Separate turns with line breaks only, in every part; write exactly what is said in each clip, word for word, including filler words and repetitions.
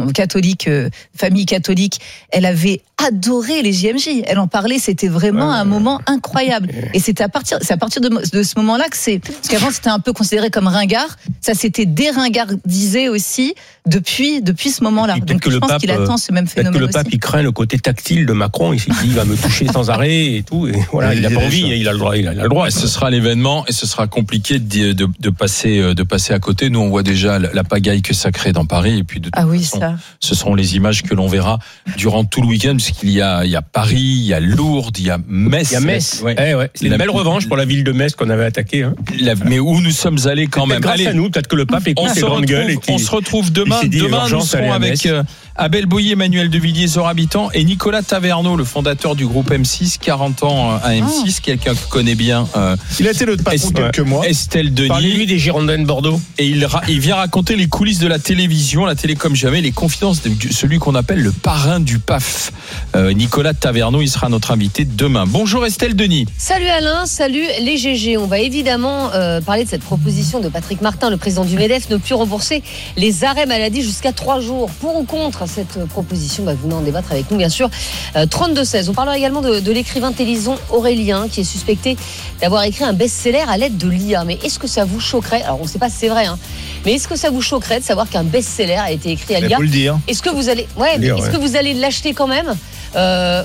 catholique, euh, famille catholique, elle avait adoré les J M J. Elle en parlait, c'était vraiment ouais, un moment incroyable. Et c'est à partir, c'est à partir de, de ce moment-là que c'est, parce qu'avant c'était un peu considéré comme ringard, ça s'était déringardisé aussi depuis, depuis ce moment-là. Donc je pense pape, qu'il attend ce même phénomène.
Peut-être que le pape,
aussi.
il craint le côté tactile de Macron, il s'est dit, il va me toucher sans arrêt et tout, et voilà, il n'a pas envie, et il a le droit, il a le droit.
Et ce sera l'événement, et ce sera compliqué de, de, de passer, de passer à côté. Nous, on voit déjà la pagaille que ça crée dans Paris, et puis de toute
ah oui,
façon,
ça.
ce seront les images que l'on verra durant tout le week-end, puisqu'il y a, il y a Paris, il y a Lourdes, il y a Metz.
Il y a Metz, ouais. Eh ouais. C'est une belle revanche pour la ville de Metz qu'on avait attaquée. Hein.
La, mais où nous sommes allés quand même.
Grâce
Allez,
à nous, peut-être que le pape écoute ses grandes gueules. Et
on se retrouve demain.
dit,
Demain, nous serons avec euh, Abel Boyer, Emmanuel Devilliers, Zora Habitant et Nicolas Taverneau, le fondateur du groupe M six, quarante ans à M six, oh. quelqu'un que connaît bien. Euh,
il a été le patron
Estelle,
quelques mois.
Estelle Denis.
Parlez-lui des Girondins de Bordeaux.
Et il, il vient raconter les coulisses de la télévision, la télé comme jamais, les confidences de celui qu'on appelle le parrain du P A F. Euh, Nicolas Taverneau, il sera notre invité demain. Bonjour Estelle Denis.
Salut Alain, salut les G G. On va évidemment euh, parler de cette proposition de Patrick Martin, le président du MEDEF, ne plus rembourser les arrêts maladie jusqu'à trois jours. Pour ou contre cette proposition, bah, vous venez en débattre avec nous bien sûr. Euh, trente-deux seize. On parlera également de, de l'écrivain Téléson Aurélien qui est suspecté d'avoir écrit un best-seller à l'aide de l'I A. Mais est-ce que ça vous choquerait ? Alors on ne sait pas si c'est vrai, hein, mais est-ce que ça vous choquerait de savoir qu'un best-seller a été écrit à l'I A ?
Faut le dire.
Est-ce que vous allez, ouais,
dire,
est-ce
ouais.
que vous allez l'acheter quand même ? euh,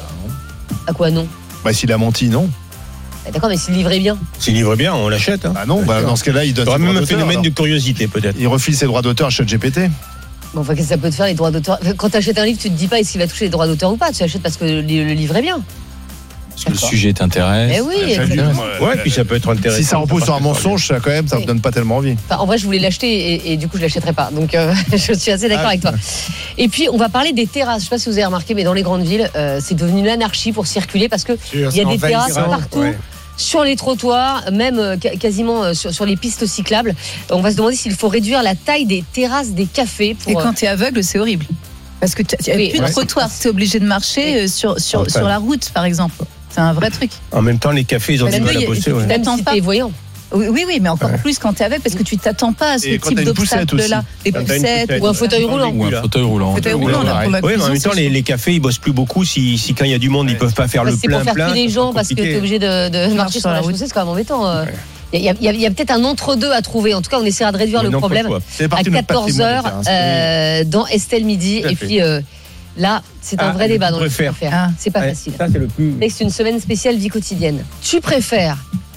À quoi non ?
Bah s'il a menti, non.
D'accord, mais s'il livrait bien.
S'il livre bien, on l'achète. Hein.
Ah non, bah, dans ce cas-là, il donne.
Il y aura même un phénomène
alors.
de curiosité peut-être.
Il refile ses droits d'auteur à ChatGPT.
Bon, enfin, qu'est-ce que ça peut te faire les droits d'auteur ? Quand tu achètes un livre, tu te dis pas est-ce qu'il va toucher les droits d'auteur ou pas. Tu achètes parce que le, le livre est bien.
Parce que le sujet t'intéresse.
Eh oui,
ouais, ouais, puis ça peut être intéressant.
Si ça repose sur un mensonge, ça quand même, ça ne oui. donne pas tellement envie.
Enfin, en vrai, je voulais l'acheter et, et du coup, je l'achèterai pas. Donc, euh, je suis assez d'accord ah, avec toi. Et puis, on va parler des terrasses. Je sais pas si vous avez remarqué, mais dans les grandes villes, euh, c'est devenu l'anarchie pour circuler parce que il y a des terrasses partout. Ouais. Sur les trottoirs, même euh, quasiment sur, sur les pistes cyclables. On va se demander s'il faut réduire la taille des terrasses des cafés. Pour,
et quand tu es aveugle, c'est horrible. Parce que tu n'as oui, plus de ouais. trottoir, tu es obligé de marcher oui. sur, sur, enfin. sur la route, par exemple. C'est un vrai truc.
En même temps, les cafés, ils ont du mal à bosser.
Ouais. Même si t'es voyant.
Oui, oui, oui, mais encore ouais. plus quand tu es avec, parce que tu t'attends pas à ce
et
type d'obstacle-là.
Les poussettes ou un fauteuil roulant.
Ou un fauteuil roulant.
Fauteuil roulant, là, pour la
oui, mais en même temps, les, les cafés, ils bossent plus beaucoup. Si, si quand il y a du monde, ils peuvent pas faire
bah,
le
c'est
plein,
pour faire
plein.
les gens parce que tu es obligé de, de marcher sur la chaussée, c'est quand même embêtant. Ouais. Il y a, il y a, il y a peut-être un entre-deux à trouver. En tout cas, on essaiera de réduire le problème à quatorze heures euh, dans Estelle Midi. Et puis euh, là, c'est un
ah,
vrai débat dans le
faire.
Ah, c'est pas ouais, facile.
Ça, c'est le plus.
C'est une semaine spéciale vie quotidienne. Tu préfères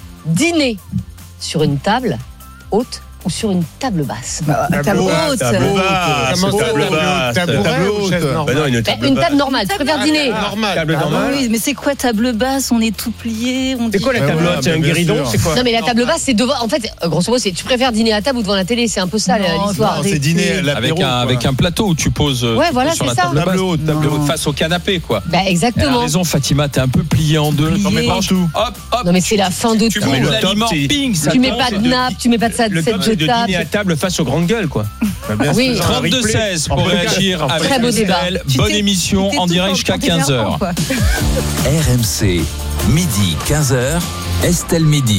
dîner sur une table haute ou sur une table basse?
Bah, table haute.
Table basse. Table basse. Table haute.
Bah non, une table,
une table normale. Tu préfères dîner?
Normale.
Table normale.
Oui, mais c'est quoi table basse? On est tout plié.
C'est quoi la table haute? C'est un guéridon? C'est quoi?
Non, mais la table basse, c'est devant. En fait, grosso modo, c'est tu préfères dîner à table ou devant la télé? C'est un peu ça l'histoire.
C'est dîner
avec un avec un plateau où tu poses.
Ouais, voilà,
sur la
c'est ça.
table haute, table haute face au canapé, quoi.
Bah exactement.
Elle a raison, Fatima, t'es un peu plié en deux.
T'en mets partout.
Hop, hop.
Non, mais c'est la fin de
tout.
tout.
L'aliment ping.
Tu mets pas de nappe, tu mets pas de cette de table.
Dîner à table face aux grandes gueules, quoi.
Oui.
trente-deux seize pour réagir avec
très beau débat.
Bonne émission en direct jusqu'à quinze heures.
R M C, midi quinze heures, Estelle Midi.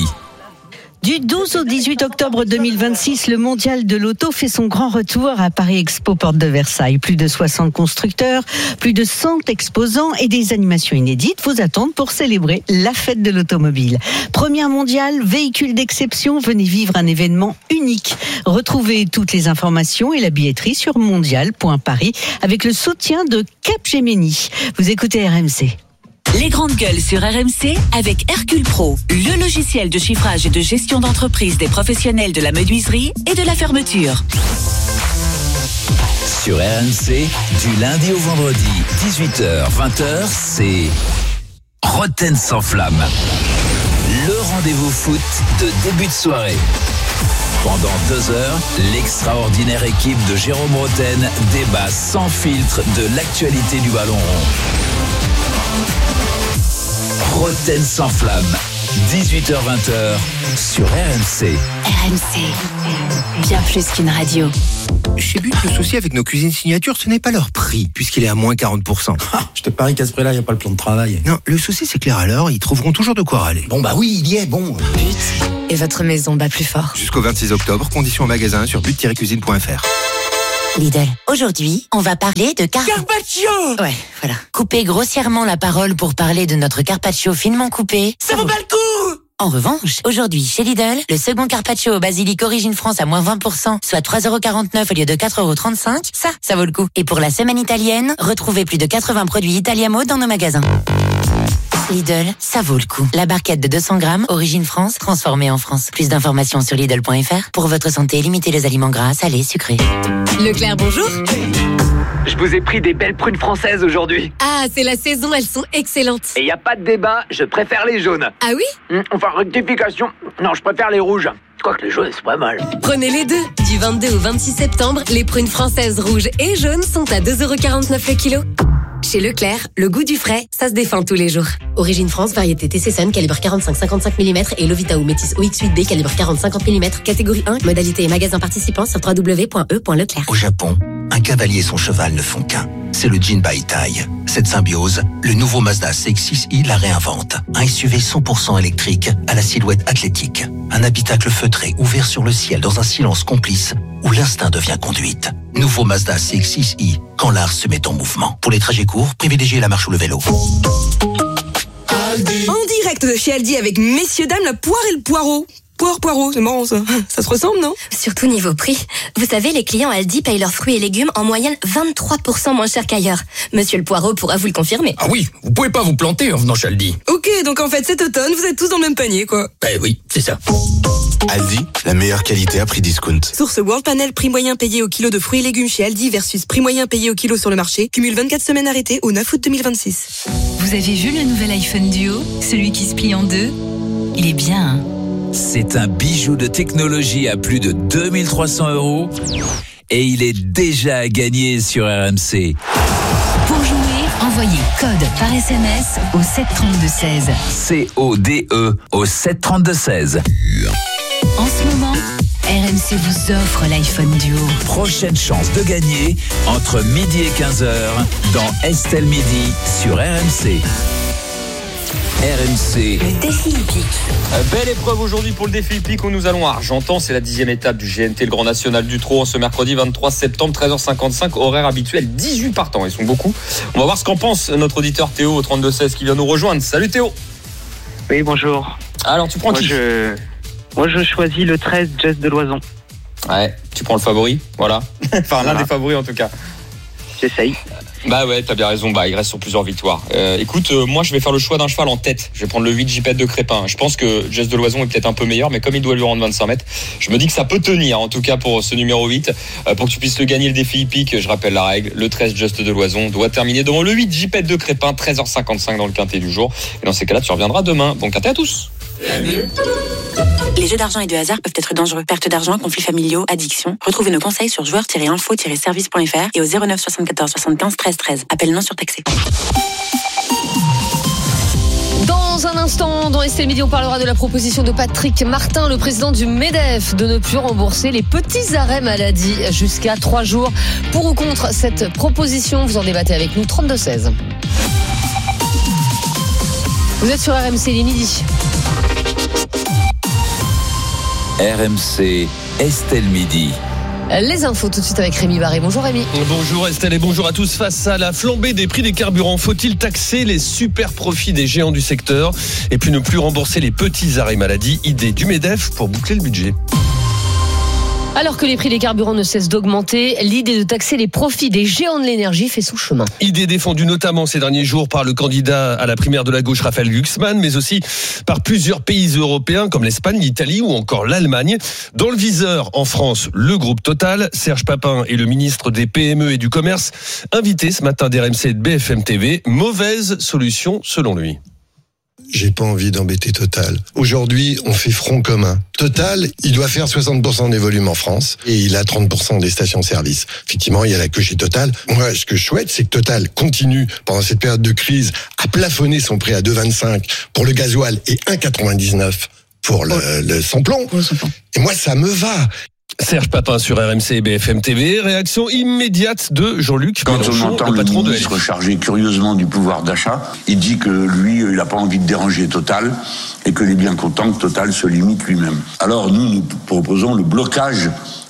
Du douze au dix-huit octobre deux mille vingt-six, le mondial de l'auto fait son grand retour à Paris Expo Porte de Versailles. Plus de soixante constructeurs, plus de cent exposants et des animations inédites vous attendent pour célébrer la fête de l'automobile. Première mondiale, véhicule d'exception, venez vivre un événement unique. Retrouvez toutes les informations et la billetterie sur mondial point paris avec le soutien de Capgemini. Vous écoutez R M C.
Les grandes gueules sur R M C avec Hercule Pro, le logiciel de chiffrage et de gestion d'entreprise des professionnels de la menuiserie et de la fermeture.
Sur R M C, du lundi au vendredi, dix-huit heures vingt heures, c'est Rotten sans flamme. Le rendez-vous foot de début de soirée. Pendant deux heures, l'extraordinaire équipe de Jérôme Rotten débat sans filtre de l'actualité du ballon rond. Rotten sans flamme, dix-huit heures vingt sur R M C.
R M C, bien plus qu'une radio.
Chez But, le souci avec nos cuisines signatures, ce n'est pas leur prix, puisqu'il est à moins quarante pour cent.
Ah, je te parie qu'à ce prix-là, il n'y a pas le plan de travail.
Non, le souci, c'est que les râleurs, ils trouveront toujours de quoi râler.
Bon, bah oui, il y est, bon.
But et votre maison bat plus fort.
Jusqu'au vingt-six octobre, conditions en magasin sur but tiret cuisine point f r.
Lidl. Aujourd'hui, on va parler de car...
Carpaccio.
Ouais, voilà. Couper grossièrement la parole pour parler de notre carpaccio finement coupé.
Ça vaut pas le coup.
En revanche, aujourd'hui, chez Lidl, le second carpaccio au basilic Origine France à moins vingt pour cent, soit trois euros quarante-neuf au lieu de quatre euros trente-cinq, ça, ça vaut le coup. Et pour la semaine italienne, retrouvez plus de quatre-vingts produits Italiamo dans nos magasins. Lidl, ça vaut le coup. La barquette de deux cents grammes, Origine France, transformée en France. Plus d'informations sur Lidl point F R. Pour votre santé, limitez les aliments gras, salés, sucrés.
Leclerc, bonjour.
Je vous ai pris des belles prunes françaises aujourd'hui.
Ah, c'est la saison, elles sont excellentes.
Et y a pas de débat, je préfère les jaunes.
Ah oui ?
Mmh, Enfin, rectification. Non, je préfère les rouges. Quoique les jaunes, c'est pas mal.
Prenez les deux. Du vingt-deux au vingt-six septembre, les prunes françaises rouges et jaunes sont à deux euros quarante-neuf le kilo. Chez Leclerc, le goût du frais, ça se défend tous les jours. Origine France, variété T C Sun, calibre quarante-cinq à cinquante-cinq millimètres et Lovita ou Métis O X huit B, calibre quarante à cinquante millimètres, catégorie un, modalité et magasin participant sur w w w point e point leclerc.
Au Japon, un cavalier et son cheval ne font qu'un. C'est le Jinbai Tai. Cette symbiose, le nouveau Mazda C X six i la réinvente. Un S U V cent pour cent électrique à la silhouette athlétique. Un habitacle feutré ouvert sur le ciel dans un silence complice où l'instinct devient conduite. Nouveau Mazda C X six i, quand l'art se met en mouvement. Pour les trajets courts, privilégiez la marche ou le vélo.
En direct de chez Aldi avec messieurs dames, la poire et le poireau. Poire, poireau, c'est marrant ça. Ça se ressemble, non?
Surtout niveau prix. Vous savez, les clients Aldi payent leurs fruits et légumes en moyenne vingt-trois pour cent moins cher qu'ailleurs. Monsieur le poireau pourra vous le confirmer.
Ah oui, vous pouvez pas vous planter en venant chez Aldi.
Ok, donc en fait cet automne, vous êtes tous dans le même panier, quoi.
Eh oui, c'est ça.
Aldi, la meilleure qualité à prix discount.
Source World Panel, prix moyen payé au kilo de fruits et légumes chez Aldi versus prix moyen payé au kilo sur le marché. Cumule vingt-quatre semaines arrêtées au neuf août deux mille vingt-six.
Vous avez vu le nouvel iPhone Duo? Celui qui se plie en deux? Il est bien, hein?
C'est un bijou de technologie à plus de deux mille trois cents euros et il est déjà à gagner sur R M C.
Pour jouer, envoyez code par S M S au sept trente-deux seize.
C O D E au sept trente-deux seize.
En ce moment, R M C vous offre l'iPhone Duo.
Prochaine chance de gagner entre midi et quinze heures dans Estelle Midi sur R M C. R M C.
Le défi hippique.
Belle épreuve aujourd'hui pour le défi hippique où nous allons à Argentan. C'est la dixième étape du G N T, le Grand National du Trot, ce mercredi vingt-trois septembre, treize heures cinquante-cinq, horaire habituel, dix-huit partants. Ils sont beaucoup. On va voir ce qu'en pense notre auditeur Théo au trente-deux seize qui vient nous rejoindre. Salut Théo.
Oui, bonjour.
Alors, tu prends
Moi,
qui
je... Moi, je choisis le treize, Jess de Loison.
Ouais, tu prends le favori, voilà. Enfin,
Voilà.
l'un des favoris en tout cas.
J'essaye.
Bah ouais, t'as bien raison, bah il reste sur plusieurs victoires. Euh, écoute, euh, moi je vais faire le choix d'un cheval en tête. Je vais prendre le huit J-Pet de Crépin. Je pense que Jess de Loison est peut-être un peu meilleur, mais comme il doit lui rendre vingt-cinq mètres, je me dis que ça peut tenir, en tout cas pour ce numéro huit. Euh, pour que tu puisses te gagner le défi hippique, je rappelle la règle, le treize Just de Loison doit terminer devant le huit J-Pet de Crépin, treize heures cinquante-cinq dans le quintet du jour. Et dans ces cas-là, tu reviendras demain. Bon quintet à tous.
Les jeux d'argent et de hasard peuvent être dangereux. Perte d'argent, conflits familiaux, addiction. Retrouvez nos conseils sur joueurs tiret info tiret service point f r et au zéro neuf soixante-quatorze soixante-quinze treize treize. Appel non surtaxé.
Dans un instant, dans Estelle Midi, on parlera de la proposition de Patrick Martin, le président du MEDEF, de ne plus rembourser les petits arrêts maladie jusqu'à trois jours. Pour ou contre cette proposition, vous en débattez avec nous, trente-deux seize. Vous êtes sur R M C, il est midi.
R M C, Estelle Midi.
Les infos tout de suite avec Rémi Barré. Bonjour Rémi.
Bonjour Estelle et bonjour à tous. Face à la flambée des prix des carburants, faut-il taxer les super profits des géants du secteur et puis ne plus rembourser les petits arrêts maladie? Idée du MEDEF pour boucler le budget.
Alors que les prix des carburants ne cessent d'augmenter, l'idée de taxer les profits des géants de l'énergie fait son chemin.
Idée défendue notamment ces derniers jours par le candidat à la primaire de la gauche Raphaël Glucksmann, mais aussi par plusieurs pays européens comme l'Espagne, l'Italie ou encore l'Allemagne. Dans le viseur, en France, le groupe Total. Serge Papin est le ministre des P M E et du Commerce, invité ce matin d'R M C et de B F M T V. Mauvaise solution selon lui.
J'ai pas envie d'embêter Total. Aujourd'hui, on fait front commun. Total, il doit faire soixante pour cent des volumes en France et il a trente pour cent des stations-service. Effectivement, il y a la queue chez Total. Moi, ce que je souhaite, c'est que Total continue, pendant cette période de crise, à plafonner son prix à deux virgule vingt-cinq pour le gasoil et un virgule quatre-vingt-dix-neuf pour le, le samplon. Et moi, ça me va.
Serge Papin sur R M C et B F M T V. Réaction immédiate de Jean-Luc
Quand
Mélenchon,
on entend
le
le
patron de L
ministre chargé curieusement du pouvoir d'achat, il dit que lui, il n'a pas envie de déranger Total et qu'il est bien content que Total se limite lui-même. Alors nous, nous proposons le blocage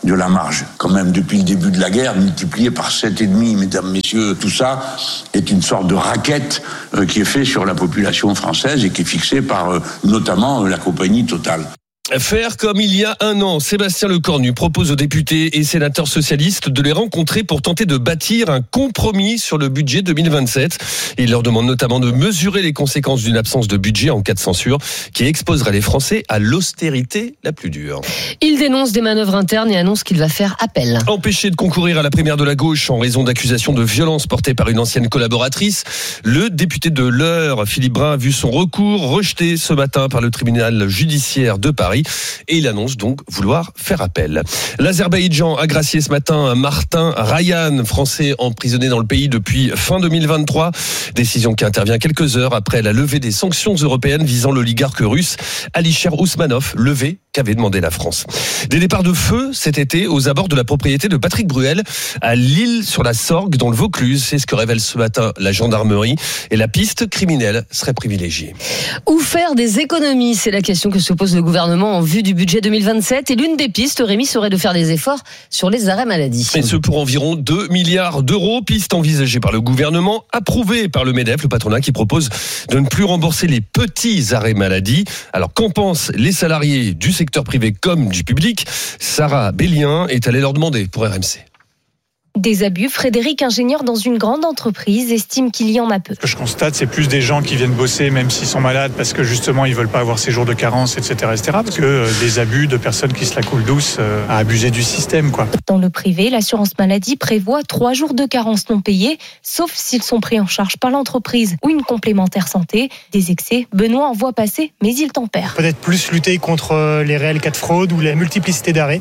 de la marge. Quand même, depuis le début de la guerre, multiplié par sept virgule cinq, mesdames, messieurs, tout ça est une sorte de racket euh, qui est fait sur la population française et qui est fixée par euh, notamment euh, la compagnie Total.
Faire comme il y a un an, Sébastien Lecornu propose aux députés et sénateurs socialistes de les rencontrer pour tenter de bâtir un compromis sur le budget deux mille vingt-sept. Il leur demande notamment de mesurer les conséquences d'une absence de budget en cas de censure qui exposerait les Français à l'austérité la plus dure.
Il dénonce des manœuvres internes et annonce qu'il va faire appel.
Empêché de concourir à la primaire de la gauche en raison d'accusations de violence portées par une ancienne collaboratrice, le député de l'Eure, Philippe Brun, a vu son recours rejeté ce matin par le tribunal judiciaire de Paris. Et il annonce donc vouloir faire appel. L'Azerbaïdjan a gracié ce matin Martin Rayan, français emprisonné dans le pays depuis fin deux mille vingt-trois. Décision qui intervient quelques heures après la levée des sanctions européennes visant l'oligarque russe Alisher Ousmanov, levée qu'avait demandé la France. Des départs de feu cet été aux abords de la propriété de Patrick Bruel à L'Isle-sur-la-Sorgue dans le Vaucluse. C'est ce que révèle ce matin la gendarmerie. Et la piste criminelle serait privilégiée.
Où faire des économies ? C'est la question que se pose le gouvernement en vue du budget deux mille vingt-sept. Et l'une des pistes, Rémi, serait de faire des efforts sur les arrêts maladie.
Et ce pour environ deux milliards d'euros. Piste envisagée par le gouvernement, approuvée par le MEDEF, le patronat qui propose de ne plus rembourser les petits arrêts maladie. Alors qu'en pensent les salariés du secteur privé comme du public ? Sarah Bellien est allée leur demander pour R M C.
Des abus, Frédéric, ingénieur dans une grande entreprise, estime qu'il y en a peu.
Ce que je constate, c'est plus des gens qui viennent bosser même s'ils sont malades parce que justement ils veulent pas avoir ces jours de carence, et cetera, et cetera. Parce que euh, des abus de personnes qui se la coulent douce euh, à abuser du système, quoi.
Dans le privé, l'assurance maladie prévoit trois jours de carence non payés, sauf s'ils sont pris en charge par l'entreprise ou une complémentaire santé. Des excès, Benoît en voit passer, mais il tempère.
Peut-être plus lutter contre les réels cas de fraude ou la multiplicité d'arrêts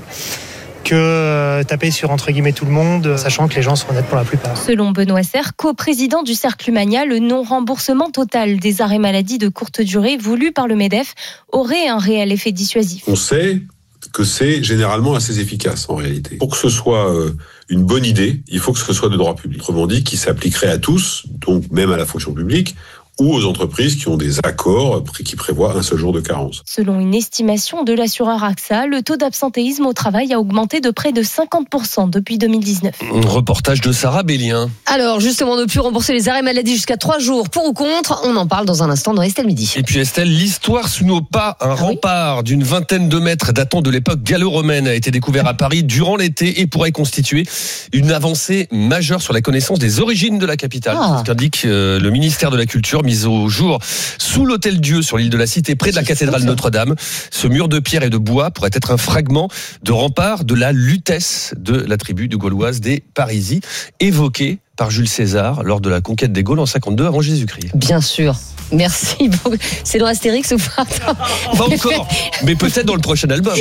que taper sur entre guillemets tout le monde, sachant que les gens sont honnêtes pour la plupart.
Selon Benoît Serre, co-président du Cercle Humania, le non-remboursement total des arrêts maladie de courte durée voulu par le MEDEF aurait un réel effet dissuasif.
On sait que c'est généralement assez efficace en réalité. Pour que ce soit une bonne idée, il faut que ce soit de droit public. Autrement dit, qui s'appliquerait à tous, donc même à la fonction publique, ou aux entreprises qui ont des accords qui prévoient un seul jour de carence.
Selon une estimation de l'assureur A X A, le taux d'absentéisme au travail a augmenté de près de cinquante pour cent depuis deux mille dix-neuf.
Reportage de Sarah Bellien.
Alors justement, ne plus rembourser les arrêts maladie jusqu'à trois jours, pour ou contre, on en parle dans un instant dans Estelle Midi.
Et puis Estelle, l'histoire sous nos pas, un ah rempart oui d'une vingtaine de mètres datant de l'époque gallo-romaine a été découvert à Paris durant l'été et pourrait constituer une avancée majeure sur la connaissance des origines de la capitale. Ah. C'est ce qu'indique euh, le ministère de la Culture, mise au jour sous l'Hôtel Dieu sur l'île de la Cité, près de la cathédrale Notre-Dame. Ce mur de pierre et de bois pourrait être un fragment de rempart de la lutèce de la tribu de Gauloise des Parisis, évoquée par Jules César lors de la conquête des Gaules en cinquante-deux avant Jésus-Christ.
Bien sûr. Merci beaucoup. C'est dans Astérix ou pas ?
Pas encore, mais peut-être dans le prochain album.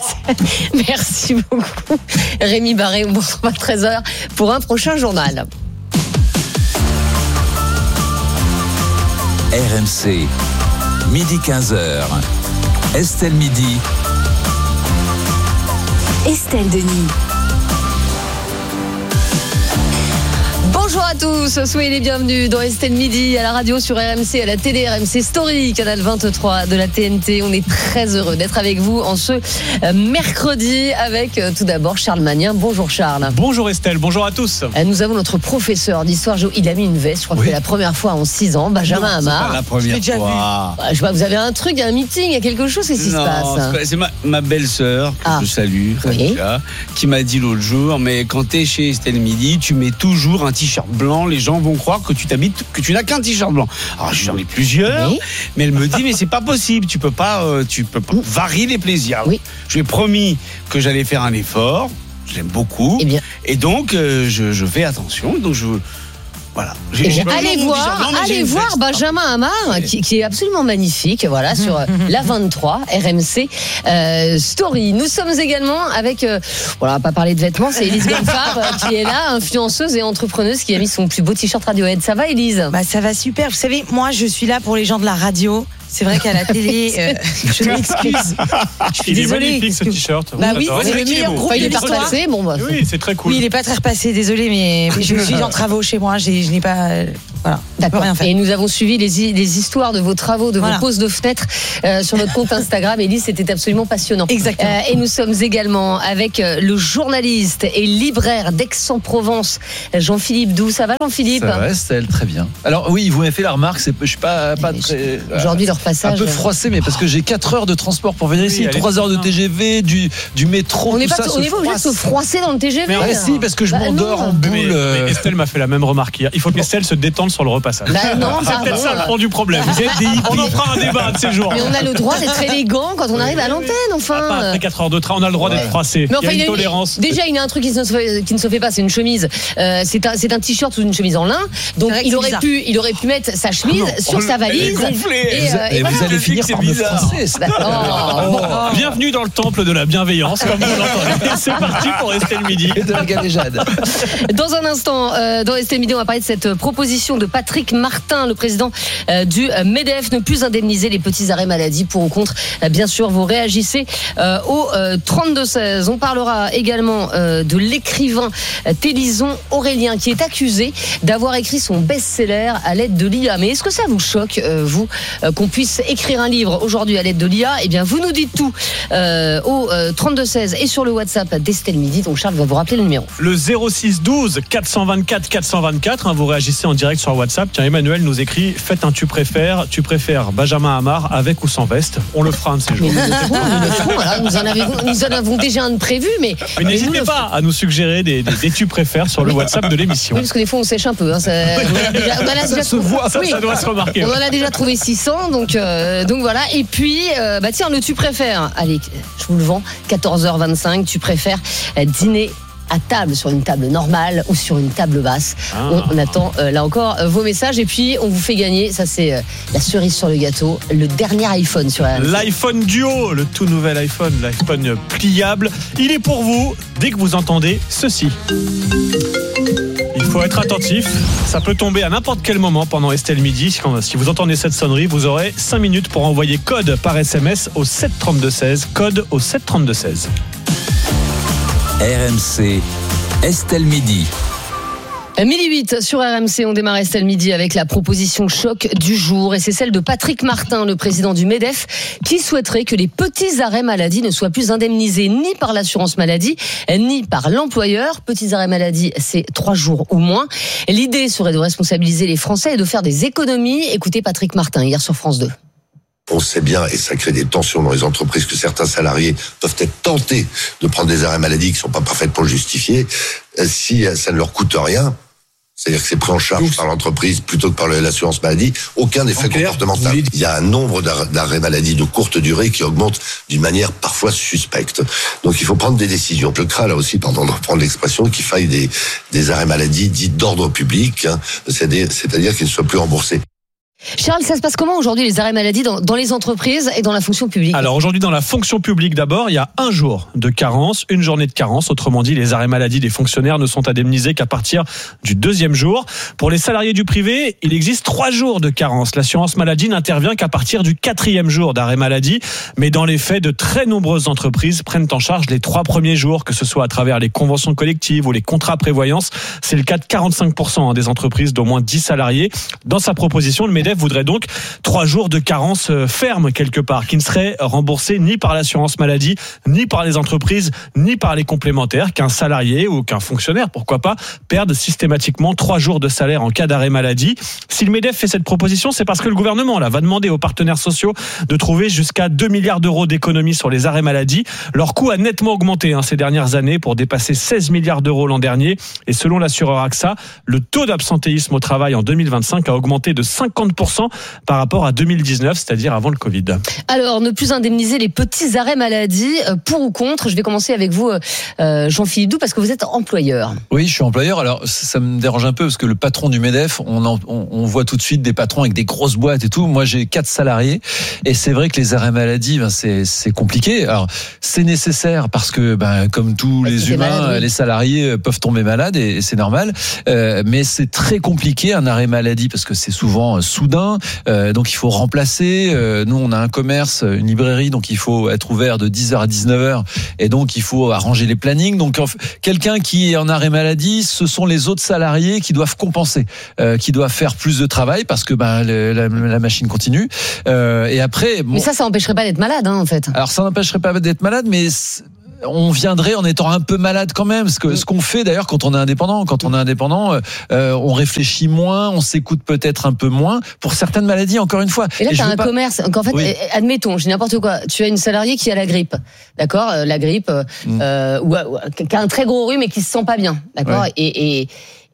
Merci beaucoup. Rémi Barré, on vous retrouve à treize heures pour un prochain journal.
R M C, midi quinze heures. Estelle Midi.
Estelle Denis.
Bonjour à tous, soyez les bienvenus dans Estelle Midi, à la radio, sur R M C, à la télé, R M C Story, canal vingt-trois de la T N T. On est très heureux d'être avec vous en ce mercredi avec tout d'abord Charles Magnien. Bonjour Charles.
Bonjour Estelle, bonjour à tous.
Nous avons notre professeur d'histoire géo. Il a mis une veste, je crois oui. que c'est la première fois en six ans. Benjamin
non,
Amar.
C'est pas la première
déjà
fois.
Vu. Je vois, vous avez un truc, il y a un meeting, il y a quelque chose, qu'est-ce qui se passe ?
C'est, c'est ma, ma belle-sœur, que ah. je salue,
oui.
qui m'a dit l'autre jour, mais quand t'es chez Estelle Midi, tu mets toujours un t-shirt blanc, les gens vont croire que tu t'habites, que tu n'as qu'un t-shirt blanc. Alors j'en ai plusieurs, oui. mais elle me dit mais c'est pas possible, tu peux pas, euh, tu peux pas varier les plaisirs.
Oui.
Je lui ai promis que j'allais faire un effort, je l'aime beaucoup,
eh bien.
et donc euh, je, je fais attention, donc je voilà.
J'ai, j'ai allez voir, blanc, allez voir Benjamin Amar, qui, qui est absolument magnifique, voilà, sur la vingt-trois, R M C euh, Story. Nous sommes également avec, euh, voilà, on va pas parler de vêtements, c'est Élise Gonfard euh, qui est là, influenceuse et entrepreneuse, qui a mis son plus beau t-shirt Radiohead. Ça va, Élise ?
Bah ça va super. Vous savez, moi je suis là pour les gens de la radio. C'est vrai qu'à la télé, euh, je m'excuse. Je suis
il
désolée.
est magnifique ce t-shirt.
Bah oui, c'est le meilleur groupe
il
de
est pas repassé, bon bah.
Oui, c'est très cool.
Oui, il est pas très repassé, désolé, mais je suis en travaux chez moi, j'ai, je n'ai pas Voilà.
D'accord. Et nous avons suivi les, les histoires de vos travaux, de
voilà.
vos poses de fenêtres euh, sur notre compte Instagram. Élise, c'était absolument passionnant.
Exactement.
Euh, et nous sommes également avec le journaliste et libraire d'Aix-en-Provence, Jean-Philippe Doux. Ça va, Jean-Philippe?
Ça va, Estelle, très bien. Alors oui, vous m'avez fait la remarque, c'est, je suis pas, pas très...
Aujourd'hui, leur passage...
Un peu froissé, mais parce que j'ai quatre heures de transport pour venir ici, oui, trois heures de T G V, du, du métro,
on
tout
n'est pas,
ça.
On n'est pas obligé de se froisser dans le T G V.
Mais ouais, si, parce que je bah m'endors
non.
en boule.
Mais, mais Estelle m'a fait la même remarque hier. Il faut qu'Estelle se détende sur le repassage.
Bah non,
c'est peut-être ça le fond du problème. Vous êtes des hippies. On en fera un débat de ces jours.
Mais on a le droit d'être élégant quand on arrive à l'antenne, enfin.
Ah, pas après quatre heures de train, on a le droit ouais. d'être froissé.
Mais enfin,
il y a une
il
tolérance.
Déjà, il y a un truc qui ne se fait, qui ne se fait pas, c'est une chemise. Euh, c'est un, c'est un t-shirt ou une chemise en lin. Donc il aurait pu, il aurait pu mettre sa chemise ah sur sa valise.
Et, euh, et, et voilà. Vous allez finir par me froisser.
Oh. Oh. Bienvenue dans le temple de la bienveillance, comme vous l'entendez. C'est parti pour Estelle Midi.
Et de la galéjade.
Dans un instant, euh, dans Estelle Midi, on va parler de cette proposition de Patrick Martin, le président euh, du MEDEF, ne plus indemniser les petits arrêts maladie. Pour ou contre, euh, bien sûr, vous réagissez euh, au euh, trente-deux seize. On parlera également euh, de l'écrivain euh, Télison Aurélien, qui est accusé d'avoir écrit son best-seller à l'aide de l'I A. Mais est-ce que ça vous choque, euh, vous, euh, qu'on puisse écrire un livre aujourd'hui à l'aide de l'I A? Eh bien, vous nous dites tout euh, au euh, trente-deux seize et sur le WhatsApp d'Estelle Midi. Donc Charles va vous rappeler le numéro.
Le zéro six douze quatre cent vingt-quatre quatre cent vingt-quatre. Hein, vous réagissez en direct sur WhatsApp. Tiens, Emmanuel nous écrit: faites un tu préfères. Tu préfères Benjamin Amar avec ou sans veste? On le fera un de ces jours.
Mais nous le ferons, nous le ferons. Voilà, nous, en avons, nous en avons déjà un de prévu, mais,
mais n'hésitez mais pas à nous suggérer des, des, des tu préfères sur le WhatsApp de l'émission.
Oui, parce que des fois on sèche un peu. Hein, ça, on a déjà, on a
ça
déjà,
se voit, ça,
oui,
ça doit se remarquer.
On en a déjà trouvé six cents, donc euh, donc voilà. Et puis, euh, bah tiens, le tu préfères. Allez, je vous le vends. quatorze heures vingt-cinq. Tu préfères euh, dîner à table, sur une table normale ou sur une table basse. Ah. On, on attend euh, là encore euh, vos messages et puis on vous fait gagner, ça c'est euh, la cerise sur le gâteau, le dernier iPhone sur R M C.
L'iPhone Duo, le tout nouvel iPhone, l'iPhone pliable. Il est pour vous dès que vous entendez ceci. Il faut être attentif, ça peut tomber à n'importe quel moment pendant Estelle Midi. Si vous entendez cette sonnerie, vous aurez cinq minutes pour envoyer code par S M S au sept trente-deux seize, code au sept trente-deux seize.
R M C, Estelle Midi.
midi huit sur R M C, on démarre Estelle Midi avec la proposition choc du jour et c'est celle de Patrick Martin, le président du MEDEF, qui souhaiterait que les petits arrêts maladie ne soient plus indemnisés ni par l'assurance maladie ni par l'employeur. Petits arrêts maladie, c'est trois jours ou moins. L'idée serait de responsabiliser les Français et de faire des économies. Écoutez Patrick Martin hier sur France deux.
On sait bien, et ça crée des tensions dans les entreprises, que certains salariés peuvent être tentés de prendre des arrêts maladie qui ne sont pas parfaits pour le justifier, si ça ne leur coûte rien. C'est-à-dire que c'est pris en charge Donc, par l'entreprise plutôt que par l'assurance maladie. Aucun effet comportemental. Il y a un nombre d'arrêts maladie de courte durée qui augmente d'une manière parfois suspecte. Donc il faut prendre des décisions. Je crains là aussi, pardon de reprendre l'expression, qu'il faille des, des arrêts maladie dits d'ordre public, hein, c'est-à-dire, c'est-à-dire qu'ils ne soient plus remboursés.
Charles, ça se passe comment aujourd'hui les arrêts maladie dans, dans les entreprises et dans la fonction publique?
Alors aujourd'hui dans la fonction publique d'abord, il y a un jour de carence, une journée de carence. Autrement dit, les arrêts maladie des fonctionnaires ne sont indemnisés qu'à partir du deuxième jour. Pour les salariés du privé, il existe trois jours de carence. L'assurance maladie n'intervient qu'à partir du quatrième jour d'arrêt maladie. Mais dans les faits, de très nombreuses entreprises prennent en charge les trois premiers jours, que ce soit à travers les conventions collectives ou les contrats prévoyance. C'est le cas de quarante-cinq pour cent des entreprises d'au moins dix salariés. Dans sa proposition, le MEDEF voudrait donc trois jours de carence ferme quelque part, qui ne seraient remboursés ni par l'assurance maladie, ni par les entreprises, ni par les complémentaires, qu'un salarié ou qu'un fonctionnaire, pourquoi pas, perde systématiquement trois jours de salaire en cas d'arrêt maladie. Si le MEDEF fait cette proposition, c'est parce que le gouvernement là, va demander aux partenaires sociaux de trouver jusqu'à deux milliards d'euros d'économies sur les arrêts maladie. Leur coût a nettement augmenté hein, ces dernières années pour dépasser seize milliards d'euros l'an dernier. Et selon l'assureur A X A, le taux d'absentéisme au travail en deux mille vingt-cinq a augmenté de cinquante pour cent par rapport à deux mille dix-neuf, c'est-à-dire avant le Covid.
Alors, ne plus indemniser les petits arrêts maladie, pour ou contre? Je vais commencer avec vous, euh, Jean-Philippe Doux, parce que vous êtes employeur.
Oui, je suis employeur. Alors, ça me dérange un peu parce que le patron du MEDEF, on, en, on, on voit tout de suite des patrons avec des grosses boîtes et tout. Moi, j'ai quatre salariés et c'est vrai que les arrêts maladie, ben, c'est, c'est compliqué. Alors, c'est nécessaire parce que, ben, comme tous les humains, malade, oui. les salariés peuvent tomber malades et, et c'est normal. Euh, mais c'est très compliqué un arrêt maladie parce que c'est souvent soudain. soudain. Euh, donc il faut remplacer. Euh, nous, on a un commerce, une librairie, donc il faut être ouvert de dix heures à dix-neuf heures. Et donc il faut arranger les plannings. Donc quelqu'un qui est en arrêt maladie, ce sont les autres salariés qui doivent compenser, euh, qui doivent faire plus de travail parce que bah, le, la, la machine continue. Euh, et après, bon,
mais ça, ça n'empêcherait pas d'être malade, hein, en fait.
Alors ça n'empêcherait pas d'être malade, mais on viendrait en étant un peu malade quand même. Ce que ce qu'on fait d'ailleurs quand on est indépendant, quand on est indépendant, euh, on réfléchit moins, on s'écoute peut-être un peu moins pour certaines maladies. Encore une fois.
Et là, tu as un
pas...
commerce. Donc en fait, oui. admettons, je dis n'importe quoi. Tu as une salariée qui a la grippe, d'accord, euh, la grippe, mm. euh, ou, ou qui a un très gros rhume et qui se sent pas bien, d'accord, ouais. et, et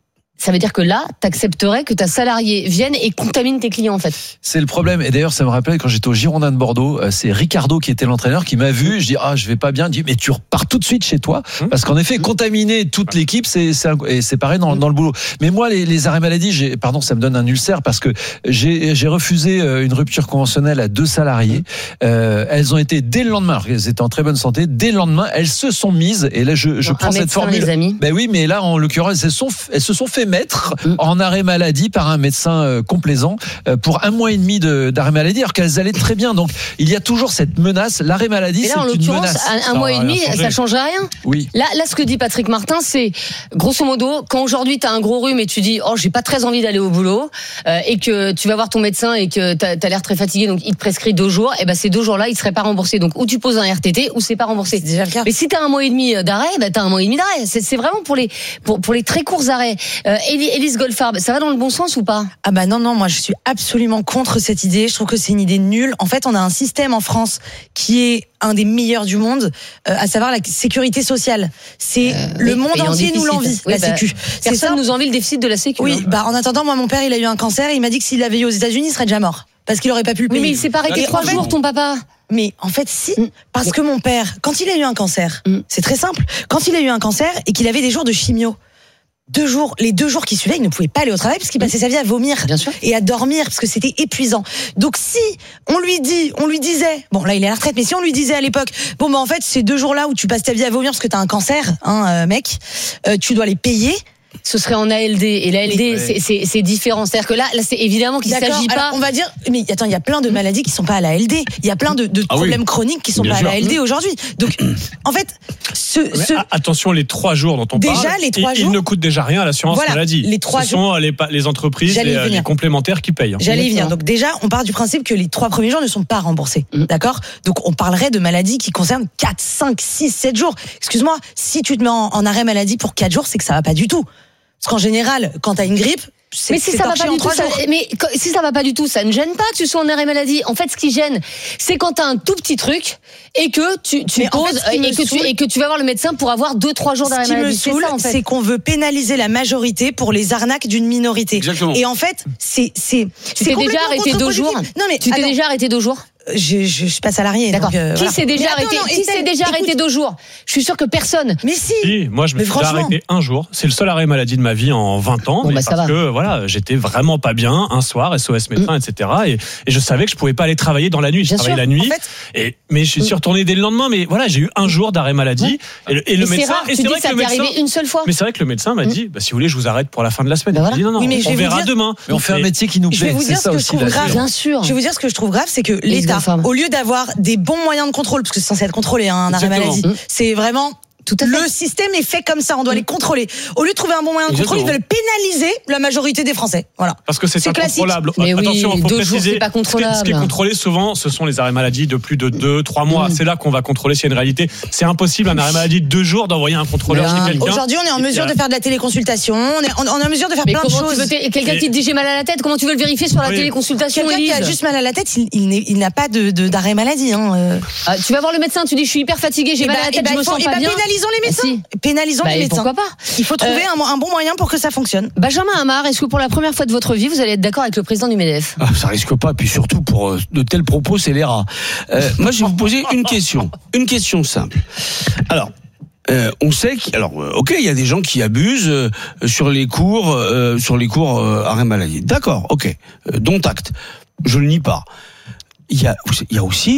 ça veut dire que là, t'accepterais que ta salariée vienne et contamine tes clients, en fait.
C'est le problème. Et d'ailleurs, ça me rappelle quand j'étais au Girondin de Bordeaux, c'est Ricardo qui était l'entraîneur qui m'a vu. Je dis, ah, je vais pas bien. Il dit, mais tu repars tout de suite chez toi. Parce qu'en effet, contaminer toute l'équipe, c'est, c'est, et c'est pareil dans, dans le boulot. Mais moi, les, les arrêts maladie, j'ai, pardon, ça me donne un ulcère parce que j'ai, j'ai refusé une rupture conventionnelle à deux salariés. Euh, elles ont été dès le lendemain, alors qu'elles étaient en très bonne santé, dès le lendemain, elles se sont mises. Et là, je, je
bon,
prends cette
médecin,
formule.
Les amis.
Ben oui, mais là, en l'occurrence, elles, sont, elles se sont fait mettre en arrêt maladie par un médecin euh, complaisant euh, pour un mois et demi de, d'arrêt maladie alors qu'elles allaient très bien. Donc il y a toujours cette menace. L'arrêt maladie,
et là,
c'est
en
une
l'occurrence,
menace.
Un, un mois et demi, ça changerait rien.
Oui.
Là, là, ce que dit Patrick Martin, c'est grosso modo, quand aujourd'hui tu as un gros rhume et tu dis, oh, j'ai pas très envie d'aller au boulot, euh, et que tu vas voir ton médecin et que tu as l'air très fatigué, donc il te prescrit deux jours, et ben ces deux jours-là, ils seraient pas remboursés. Donc ou tu poses un R T T ou c'est pas remboursé. C'est déjà le cas. Mais si tu as un mois et demi d'arrêt, ben t'as un mois et demi d'arrêt. C'est, c'est vraiment pour les pour pour les très courts arrêts. Euh, Élise Goldfarb, ça va dans le bon sens ou pas?
Ah bah non, non, moi je suis absolument contre cette idée. Je trouve que c'est une idée nulle. En fait, on a un système en France qui est un des meilleurs du monde, euh, à savoir la sécurité sociale. C'est euh, le oui, monde entier nous l'envie,
oui,
la
bah,
Sécu.
C'est personne ça. Nous envie le déficit de la Sécu.
Oui,
hein.
bah en attendant, moi mon père il a eu un cancer et il m'a dit que s'il l'avait eu aux États-Unis, il serait déjà mort parce qu'il aurait pas pu le payer.
Oui, mais il s'est pas arrêté trois jours, ton papa.
Mais en fait, si, parce que mon père, quand il a eu un cancer, mm. c'est très simple. Quand il a eu un cancer et qu'il avait des jours de chimio. Deux jours, les deux jours qui suivaient, il ne pouvait pas aller au travail parce qu'il passait sa vie à vomir et à dormir parce que c'était épuisant. Donc si on lui dit, on lui disait, bon là il est à la retraite, mais si on lui disait à l'époque, bon bah en fait ces deux jours-là où tu passes ta vie à vomir parce que t'as un cancer, hein, euh, mec, euh, tu dois les payer.
Ce serait en A L D et l'A L D oui, c'est, c'est, c'est différent, c'est-à-dire que là, là c'est évidemment qu'il ne s'agit pas.
Alors, on va dire, mais attends, il y a plein de maladies qui sont pas à l'A L D, il y a plein de, de ah problèmes oui. chroniques qui sont Bien pas sûr. à l'A L D aujourd'hui. Donc, en fait, ce, ce...
attention, les trois jours dont on
déjà,
parle,
les trois
ils,
jours,
ils ne coûtent déjà rien à l'assurance
voilà,
maladie.
Les trois
ce sont les, les entreprises, les, les complémentaires qui payent.
J'allais y venir. Donc déjà, on part du principe que les trois premiers jours ne sont pas remboursés, mmh. d'accord ? Donc on parlerait de maladies qui concernent quatre, cinq, six, sept jours. Excuse-moi, si tu te mets en, en arrêt maladie pour quatre jours, c'est que ça va pas du tout. Parce qu'en général, quand t'as une grippe, c'est,
mais si ça va pas du tout, ça, mais si ça va pas du tout, ça ne gêne pas que tu sois en arrêt maladie. En fait, ce qui gêne, c'est quand t'as un tout petit truc et que tu, tu poses en fait, et que tu, et que tu vas voir le médecin pour avoir deux, trois jours d'arrêt maladie.
Ce qui me saoule, c'est, ça, en fait. c'est qu'on veut pénaliser la majorité pour les arnaques d'une minorité.
Exactement.
Et en fait, c'est, c'est,
tu t'es déjà arrêté deux jours.
Non mais
tu t'es déjà arrêté deux jours.
Je, je, je suis pas salarié.
D'accord.
Donc, euh,
qui
voilà.
s'est déjà arrêté, attends, non, qui s'est déjà arrêté deux jours? Je suis sûr que personne.
Mais si.
si moi, je me mais suis arrêté un jour. C'est le seul arrêt maladie de ma vie en vingt ans.
Bon,
mais
bah,
parce que voilà, j'étais vraiment pas bien un soir, S O S médecin, mm. et cetera. Et, et je savais que je pouvais pas aller travailler dans la nuit. Je bien travaillais sûr. la nuit. En fait, et mais je suis retourné dès le lendemain. Mais voilà, j'ai eu un jour d'arrêt maladie.
Mm. Et le, et le médecin. Rare, et c'est vrai que le médecin. Une seule fois.
Mais c'est vrai que le médecin m'a dit, bah, si vous voulez, je vous arrête pour la fin de la semaine.
Bah, voilà.
dit non, non, on verra demain.
Mais on fait un métier qui nous plaît.
Je vais vous dire ce que je trouve grave.
Bien sûr.
Je vais vous dire ce que je trouve grave, c'est que l'État, au lieu d'avoir des bons moyens de contrôle, parce que c'est censé être contrôlé, hein, un arrêt maladie, mmh. c'est vraiment... Tout à fait. Le système est fait comme ça, on doit mmh. les contrôler. Au lieu de trouver un bon moyen de contrôle, ils veulent pénaliser la majorité des Français. Voilà.
Parce que c'est, c'est incontrôlable.
Mais
attention,
oui,
faut
deux
préciser.
Jours, c'est pas contrôlable.
Ce qui est contrôlé souvent, ce sont les arrêts maladie de plus de deux, trois mois. Mmh. C'est là qu'on va contrôler s'il y a une réalité. C'est impossible, un arrêt maladie de deux jours, d'envoyer un contrôleur chez quelqu'un.
Aujourd'hui, on est en mesure de faire de la téléconsultation, on est, on est en mesure de faire
mais
plein de choses.
T- quelqu'un qui te dit j'ai mal à la tête, comment tu veux le vérifier sur la oui. téléconsultation?
Quelqu'un qui a juste mal à la tête, il, il, il n'a pas de, de, d'arrêt maladie. Hein.
Ah, tu vas voir le médecin, tu dis je suis hyper fatigué, j'ai mal à la tête, je me sens pas bien.
Pénalisons les médecins. Pénalisons bah, les médecins.
Pourquoi pas?
Il faut trouver euh, un, un bon moyen pour que ça fonctionne.
Benjamin Hamar, est-ce que pour la première fois de votre vie, vous allez être d'accord avec le président du MEDEF?
Ah, ça risque pas, puis surtout pour euh, de tels propos, c'est les rats. Euh, moi, je vais vous poser une question, une question simple. Alors. Euh, on sait qu'il, alors, euh, ok, il y a des gens qui abusent euh, sur les cours, euh, sur les cours euh, arrêt maladie. D'accord, ok, euh, dont acte. Je le nie pas. Il y a, il y a aussi,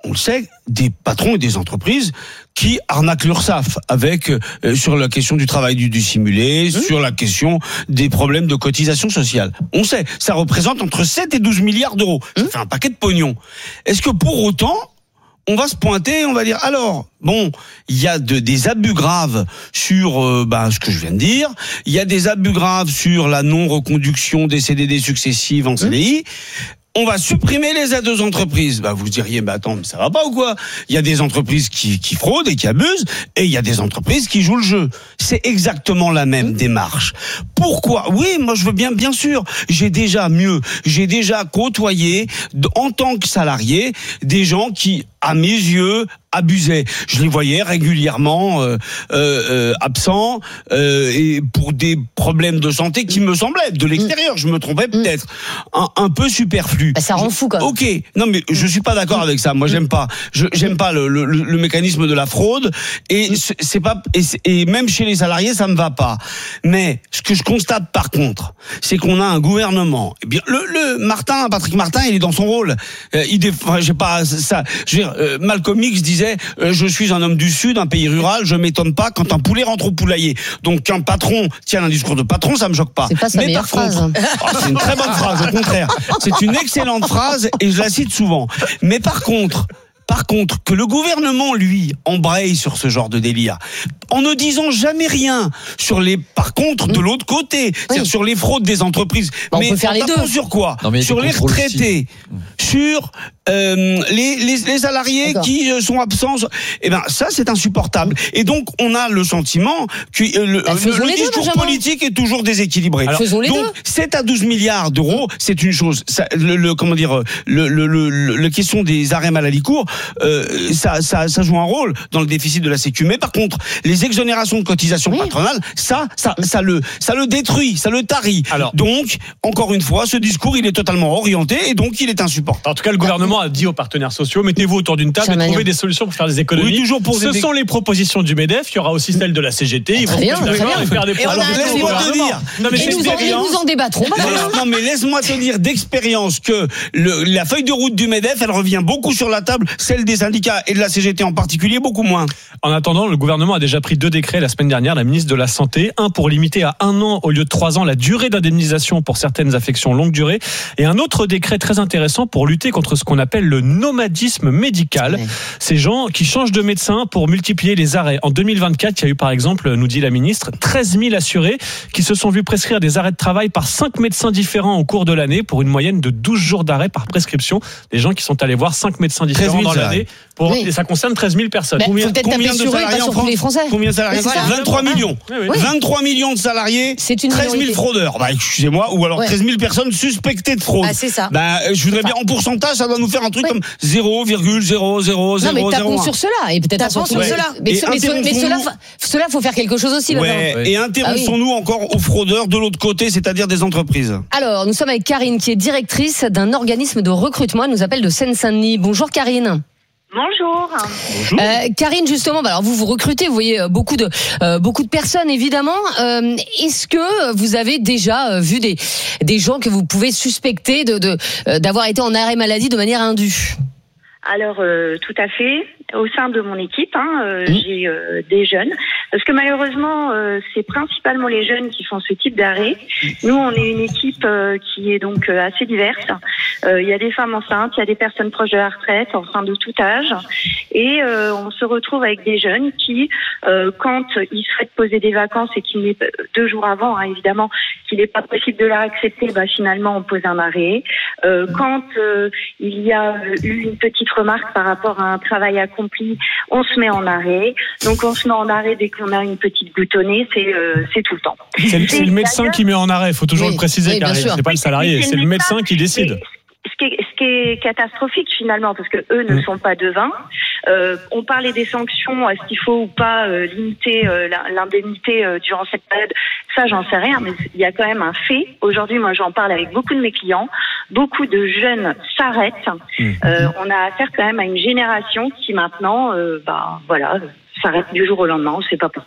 on le sait, des patrons et des entreprises qui arnaquent l'URSSAF avec euh, sur la question du travail du, du simulé, mmh. sur la question des problèmes de cotisation sociale. On sait, ça représente entre sept et douze milliards d'euros. Mmh. Ça fait un paquet de pognon. Est-ce que pour autant, on va se pointer, on va dire, alors, bon, il y a de, des abus graves sur euh, bah, ce que je viens de dire, il y a des abus graves sur la non-reconduction des C D D successives en C D I, on va supprimer les aides aux entreprises. Bah, vous diriez, bah attends, mais ça va pas ou quoi? Il y a des entreprises qui, qui fraudent et qui abusent, et il y a des entreprises qui jouent le jeu. C'est exactement la même démarche. Pourquoi? Oui, moi je veux bien, bien sûr. J'ai déjà mieux, j'ai déjà côtoyé, en tant que salarié, des gens qui, à mes yeux, abusaient. Je les voyais régulièrement euh, euh, absents euh, et pour des problèmes de santé qui me semblaient de l'extérieur. Je me trompais peut-être un, un peu superflu.
Bah, ça rend fou quand même.
Ok, non mais je suis pas d'accord avec ça. Moi j'aime pas, je, j'aime pas le, le, le mécanisme de la fraude et c'est pas et, et même chez les salariés ça me va pas. Mais ce que je constate par contre, c'est qu'on a un gouvernement. Eh bien le, le Martin, Patrick Martin, il est dans son rôle. Euh, il défend, j'ai pas ça. Je veux dire, euh, Malcolm X disait euh, je suis un homme du Sud, un pays rural, je m'étonne pas quand un poulet rentre au poulailler. Donc qu'un patron tienne un discours de patron, ça me choque pas.
C'est pas sa
Mais
meilleure
par
phrase.
contre, oh, c'est une très bonne phrase, au contraire. C'est une excellente phrase et je la cite souvent. Mais par contre, Par contre, que le gouvernement, lui, embraye sur ce genre de délire, en ne disant jamais rien sur les, par contre, de l'autre côté, c'est-à-dire sur les fraudes des entreprises.
Bon,
mais
on peut faire les deux.
Sur quoi?
Non, mais
sur les retraités, sur euh, les, les, les salariés D'accord. qui euh, sont absents. Eh ben, ça, c'est insupportable. Et donc, on a le sentiment que euh, le,
bah,
le, le discours
deux,
politique est toujours déséquilibré.
Alors, faisons les
donc,
deux.
sept à douze milliards d'euros, c'est une chose. Ça, le, le, comment dire, le, le, le, le, la question des arrêts maladie courts, euh, ça, ça, ça joue un rôle dans le déficit de la Sécu. Mais par contre, les exonérations de cotisations oui. patronales, ça, ça, ça le, ça le détruit, ça le tarit. Alors, donc, encore une fois, ce discours, il est totalement orienté et donc il est insupportable.
En tout cas, le gouvernement a dit aux partenaires sociaux, mettez-vous autour d'une table et trouvez des solutions pour faire des économies.
Oui, toujours pour
Ce
des...
sont les propositions du MEDEF. Il y aura aussi celles de la C G T. Ils vont
bien,
faire des
et
Alors, laisse-moi te dire.
Non, mais et nous, en, nous en débattrons.
Non, mais laisse-moi te dire d'expérience que le, la feuille de route du MEDEF, elle revient beaucoup sur la table, celle des syndicats et de la C G T en particulier, beaucoup moins.
En attendant, le gouvernement a déjà pris deux décrets la semaine dernière, la ministre de la Santé, un pour limiter à un an au lieu de trois ans la durée d'indemnisation pour certaines affections longue durée, et un autre décret très intéressant pour lutter contre ce qu'on appelle le nomadisme médical. Oui. Ces gens qui changent de médecin pour multiplier les arrêts. En deux mille vingt-quatre, il y a eu par exemple, nous dit la ministre, treize mille assurés qui se sont vus prescrire des arrêts de travail par cinq médecins différents au cours de l'année pour une moyenne de douze jours d'arrêt par prescription. Des gens qui sont allés voir cinq médecins différents dans l'année. Pour, oui. Et ça concerne treize mille personnes.
Bah,
combien combien de salariés en France?
Les Français.
Combien de salariés? Voilà. vingt-trois millions. Oui, oui. vingt-trois millions de salariés.
C'est une
treize mille fraudeurs. Bah, excusez-moi. Ou alors ouais. treize mille personnes suspectées de fraude.
Ah, c'est ça.
Bah, je voudrais bien, en pourcentage, ça doit nous faire un truc oui. comme zéro virgule zéro zéro zéro.
Non, mais tapons sur cela. Et peut-être tapons sur cela. Mais, ce, mais, ce, mais cela, cela, faut faire quelque chose aussi.
Ouais. Oui. Et intéressons-nous ah, oui. encore aux fraudeurs de l'autre côté, c'est-à-dire des entreprises.
Alors, nous sommes avec Karine, qui est directrice d'un organisme de recrutement. Elle nous appelle de Seine-Saint-Denis. Bonjour, Karine.
Bonjour.
Bonjour.
Euh, Karine, justement, bah alors vous vous recrutez, vous voyez beaucoup de euh, beaucoup de personnes évidemment. Euh, est-ce que vous avez déjà vu des des gens que vous pouvez suspecter de, de euh, d'avoir été en arrêt maladie de manière indue?
Alors euh, tout à fait. Au sein de mon équipe, hein, euh, mmh. j'ai euh, des jeunes, parce que malheureusement, euh, c'est principalement les jeunes qui font ce type d'arrêt. Nous, on est une équipe euh, qui est donc euh, assez diverse. Euh, il y a des femmes enceintes, il y a des personnes proches de la retraite, enfin de tout âge, et euh, on se retrouve avec des jeunes qui, euh, quand ils souhaitent poser des vacances et qu'il n'est deux jours avant, hein, évidemment, qu'il n'est pas possible de leur accepter, bah finalement on pose un arrêt. Euh, quand euh, il y a eu une petite remarque par rapport à un travail accompli, on se met en arrêt. Donc on se met en arrêt dès qu'on a une petite goutonnée, c'est euh, c'est tout le temps.
C'est, c'est, c'est le médecin qui met en arrêt, il faut toujours oui, le préciser, oui, Karine, c'est pas le salarié, c'est, c'est le médecin qui décide.
Et ce qui, est, ce qui est catastrophique finalement, parce que eux ne mmh. sont pas devins. Euh, on parlait des sanctions, est-ce qu'il faut ou pas euh, limiter euh, l'indemnité euh, durant cette période? Ça, j'en sais rien, mais il y a quand même un fait. Aujourd'hui, moi, j'en parle avec beaucoup de mes clients. Beaucoup de jeunes s'arrêtent. Mmh. Euh, on a affaire quand même à une génération qui maintenant, euh, bah voilà, s'arrête du jour au lendemain. On ne sait pas pourquoi.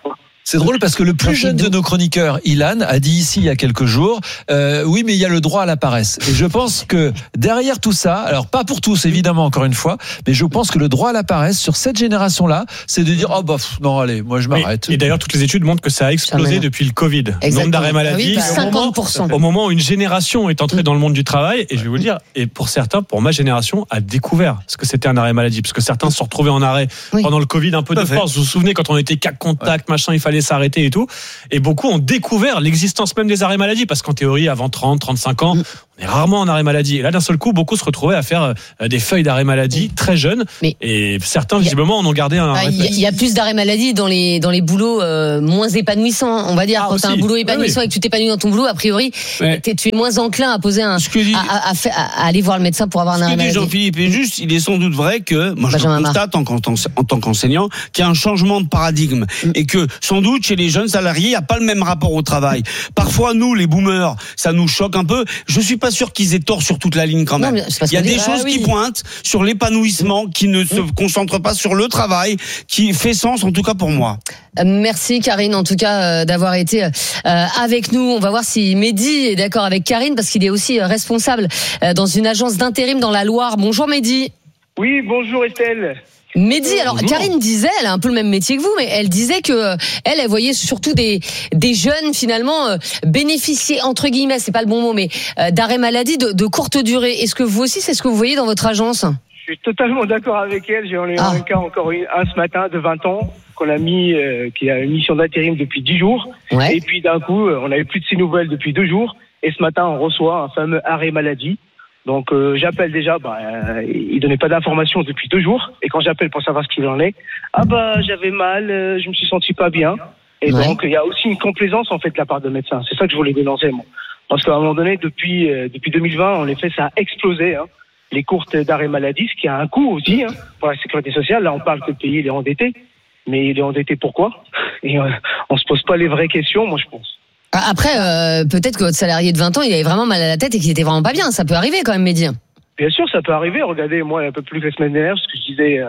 C'est drôle parce que le plus jeune de nos chroniqueurs, Ilan, a dit ici il y a quelques jours, euh, oui, mais il y a le droit à la paresse. Et je pense que derrière tout ça, alors pas pour tous évidemment, encore une fois, mais je pense que le droit à la paresse sur cette génération-là, c'est de dire oh bah pff, non allez, moi je m'arrête.
Et, et d'ailleurs toutes les études montrent que ça a explosé
Jamais.
depuis le Covid. Le nombre d'arrêts maladie,
oui, bah, cinquante pour cent.
Au moment, au moment où une génération est entrée dans le monde du travail, et je vais vous le dire, et pour certains, pour ma génération, a découvert ce que c'était un arrêt maladie, parce que certains se sont retrouvés en arrêt
Oui.
pendant le Covid un peu de force. Vous vous souvenez quand on était cas contact, ouais. machin, il fallait s'arrêter et tout. Et beaucoup ont découvert l'existence même des arrêts maladie, parce qu'en théorie, avant trente, trente-cinq ans, on est rarement en arrêt maladie. Et là, d'un seul coup, beaucoup se retrouvaient à faire des feuilles d'arrêt maladie très jeunes. Mais et certains, visiblement, en ont gardé un.
Bah, il y, y a plus d'arrêt maladie dans les dans les boulots euh, moins épanouissants, on va dire. Ah, quand tu as un boulot épanouissant oui, oui. et que tu t'épanouis dans ton boulot, a priori, ouais. tu es moins enclin à poser un, dit, à, à, à, à aller voir le médecin pour avoir un arrêt maladie.
Jean-Philippe est juste, il est sans doute vrai que moi je constate en, en, en tant qu'enseignant qu'il y a un changement de paradigme mm. et que sans doute chez les jeunes salariés, il n'y a pas le même rapport au travail. Parfois, nous, les boomers, ça nous choque un peu. Je suis pas sûr qu'ils aient tort sur toute la ligne quand même. Non, il y a des dit, choses ah, oui. qui pointent sur l'épanouissement, qui ne se mmh. concentrent pas sur le travail, qui fait sens en tout cas pour moi.
Merci Karine en tout cas euh, d'avoir été euh, avec nous. On va voir si Mehdi est d'accord avec Karine parce qu'il est aussi euh, responsable euh, dans une agence d'intérim dans la Loire. Bonjour Mehdi.
Oui, bonjour Estelle.
Mehdi, alors
bonjour.
Karine disait, elle a un peu le même métier que vous, mais elle disait que elle, elle voyait surtout des des jeunes finalement euh, bénéficier entre guillemets, c'est pas le bon mot, mais euh, d'arrêt maladie de, de courte durée. Est-ce que vous aussi, c'est ce que vous voyez dans votre agence ?
Je suis totalement d'accord avec elle. J'ai en ah. un cas encore un ce matin de vingt ans qu'on a mis, euh, qui a une mission d'intérim depuis dix jours, ouais. et puis d'un coup, on n'avait plus de ses nouvelles depuis deux jours, et ce matin, on reçoit un fameux arrêt maladie. Donc euh, j'appelle déjà, bah, euh, il donnait pas d'informations depuis deux jours, et quand j'appelle pour savoir ce qu'il en est, ah bah j'avais mal, euh, je me suis senti pas bien, et ouais. donc il y a aussi une complaisance en fait de la part de médecins. C'est ça que je voulais dénoncer moi, parce qu'à un moment donné, depuis euh, depuis deux mille vingt, en effet, ça a explosé, hein, les courtes d'arrêt maladie, ce qui a un coût aussi hein, pour la sécurité sociale. Là, on parle que le pays il est endetté, mais il est endetté pourquoi ? Et euh, on se pose pas les vraies questions, moi je pense.
Après, euh, peut-être que votre salarié de vingt ans, il avait vraiment mal à la tête et qu'il était vraiment pas bien. Ça peut arriver quand même, Mehdi.
Bien sûr, ça peut arriver. Regardez, moi, un peu plus que la semaine dernière, ce que je disais euh,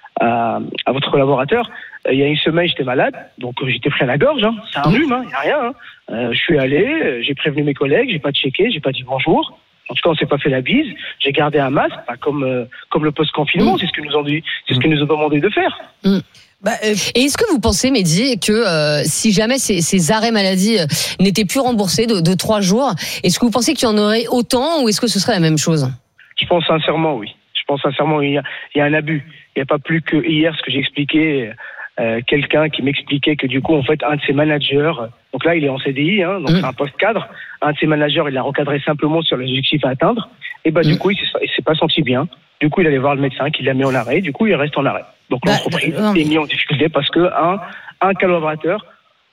à, à votre collaborateur, euh, il y a une semaine, j'étais malade, donc euh, j'étais pris à la gorge. Hein. C'est un rhume, il hein, n'y a rien. Hein. Euh, je suis allé, euh, j'ai prévenu mes collègues, j'ai pas checké, j'ai pas dit bonjour. En tout cas, on s'est pas fait la bise. J'ai gardé un masque, pas comme euh, comme le post-confinement. Mmh. C'est ce que nous ont dit, c'est ce que nous ont demandé de faire.
Mmh. Bah, euh, et est-ce que vous pensez, Mehdi, que euh, si jamais ces, ces arrêts maladie euh, n'étaient plus remboursés de, de trois jours, est-ce que vous pensez qu'il y en aurait autant ou est-ce que ce serait la même chose ?
Je pense sincèrement, oui. Je pense sincèrement qu'il y a, il y a un abus. Il n'y a pas plus que hier ce que j'ai expliqué, euh, quelqu'un qui m'expliquait que du coup, en fait, un de ses managers, donc là, il est en C D I, hein, donc mmh. c'est un poste cadre, un de ses managers, il l'a recadré simplement sur les objectifs à atteindre, et bah mmh. du coup, il s'est, il s'est pas senti bien. Du coup, il allait voir le médecin qui l'a mis en arrêt. Du coup, il reste en arrêt. Donc, bah, l'entreprise bah, est mise en difficulté parce que un, un collaborateur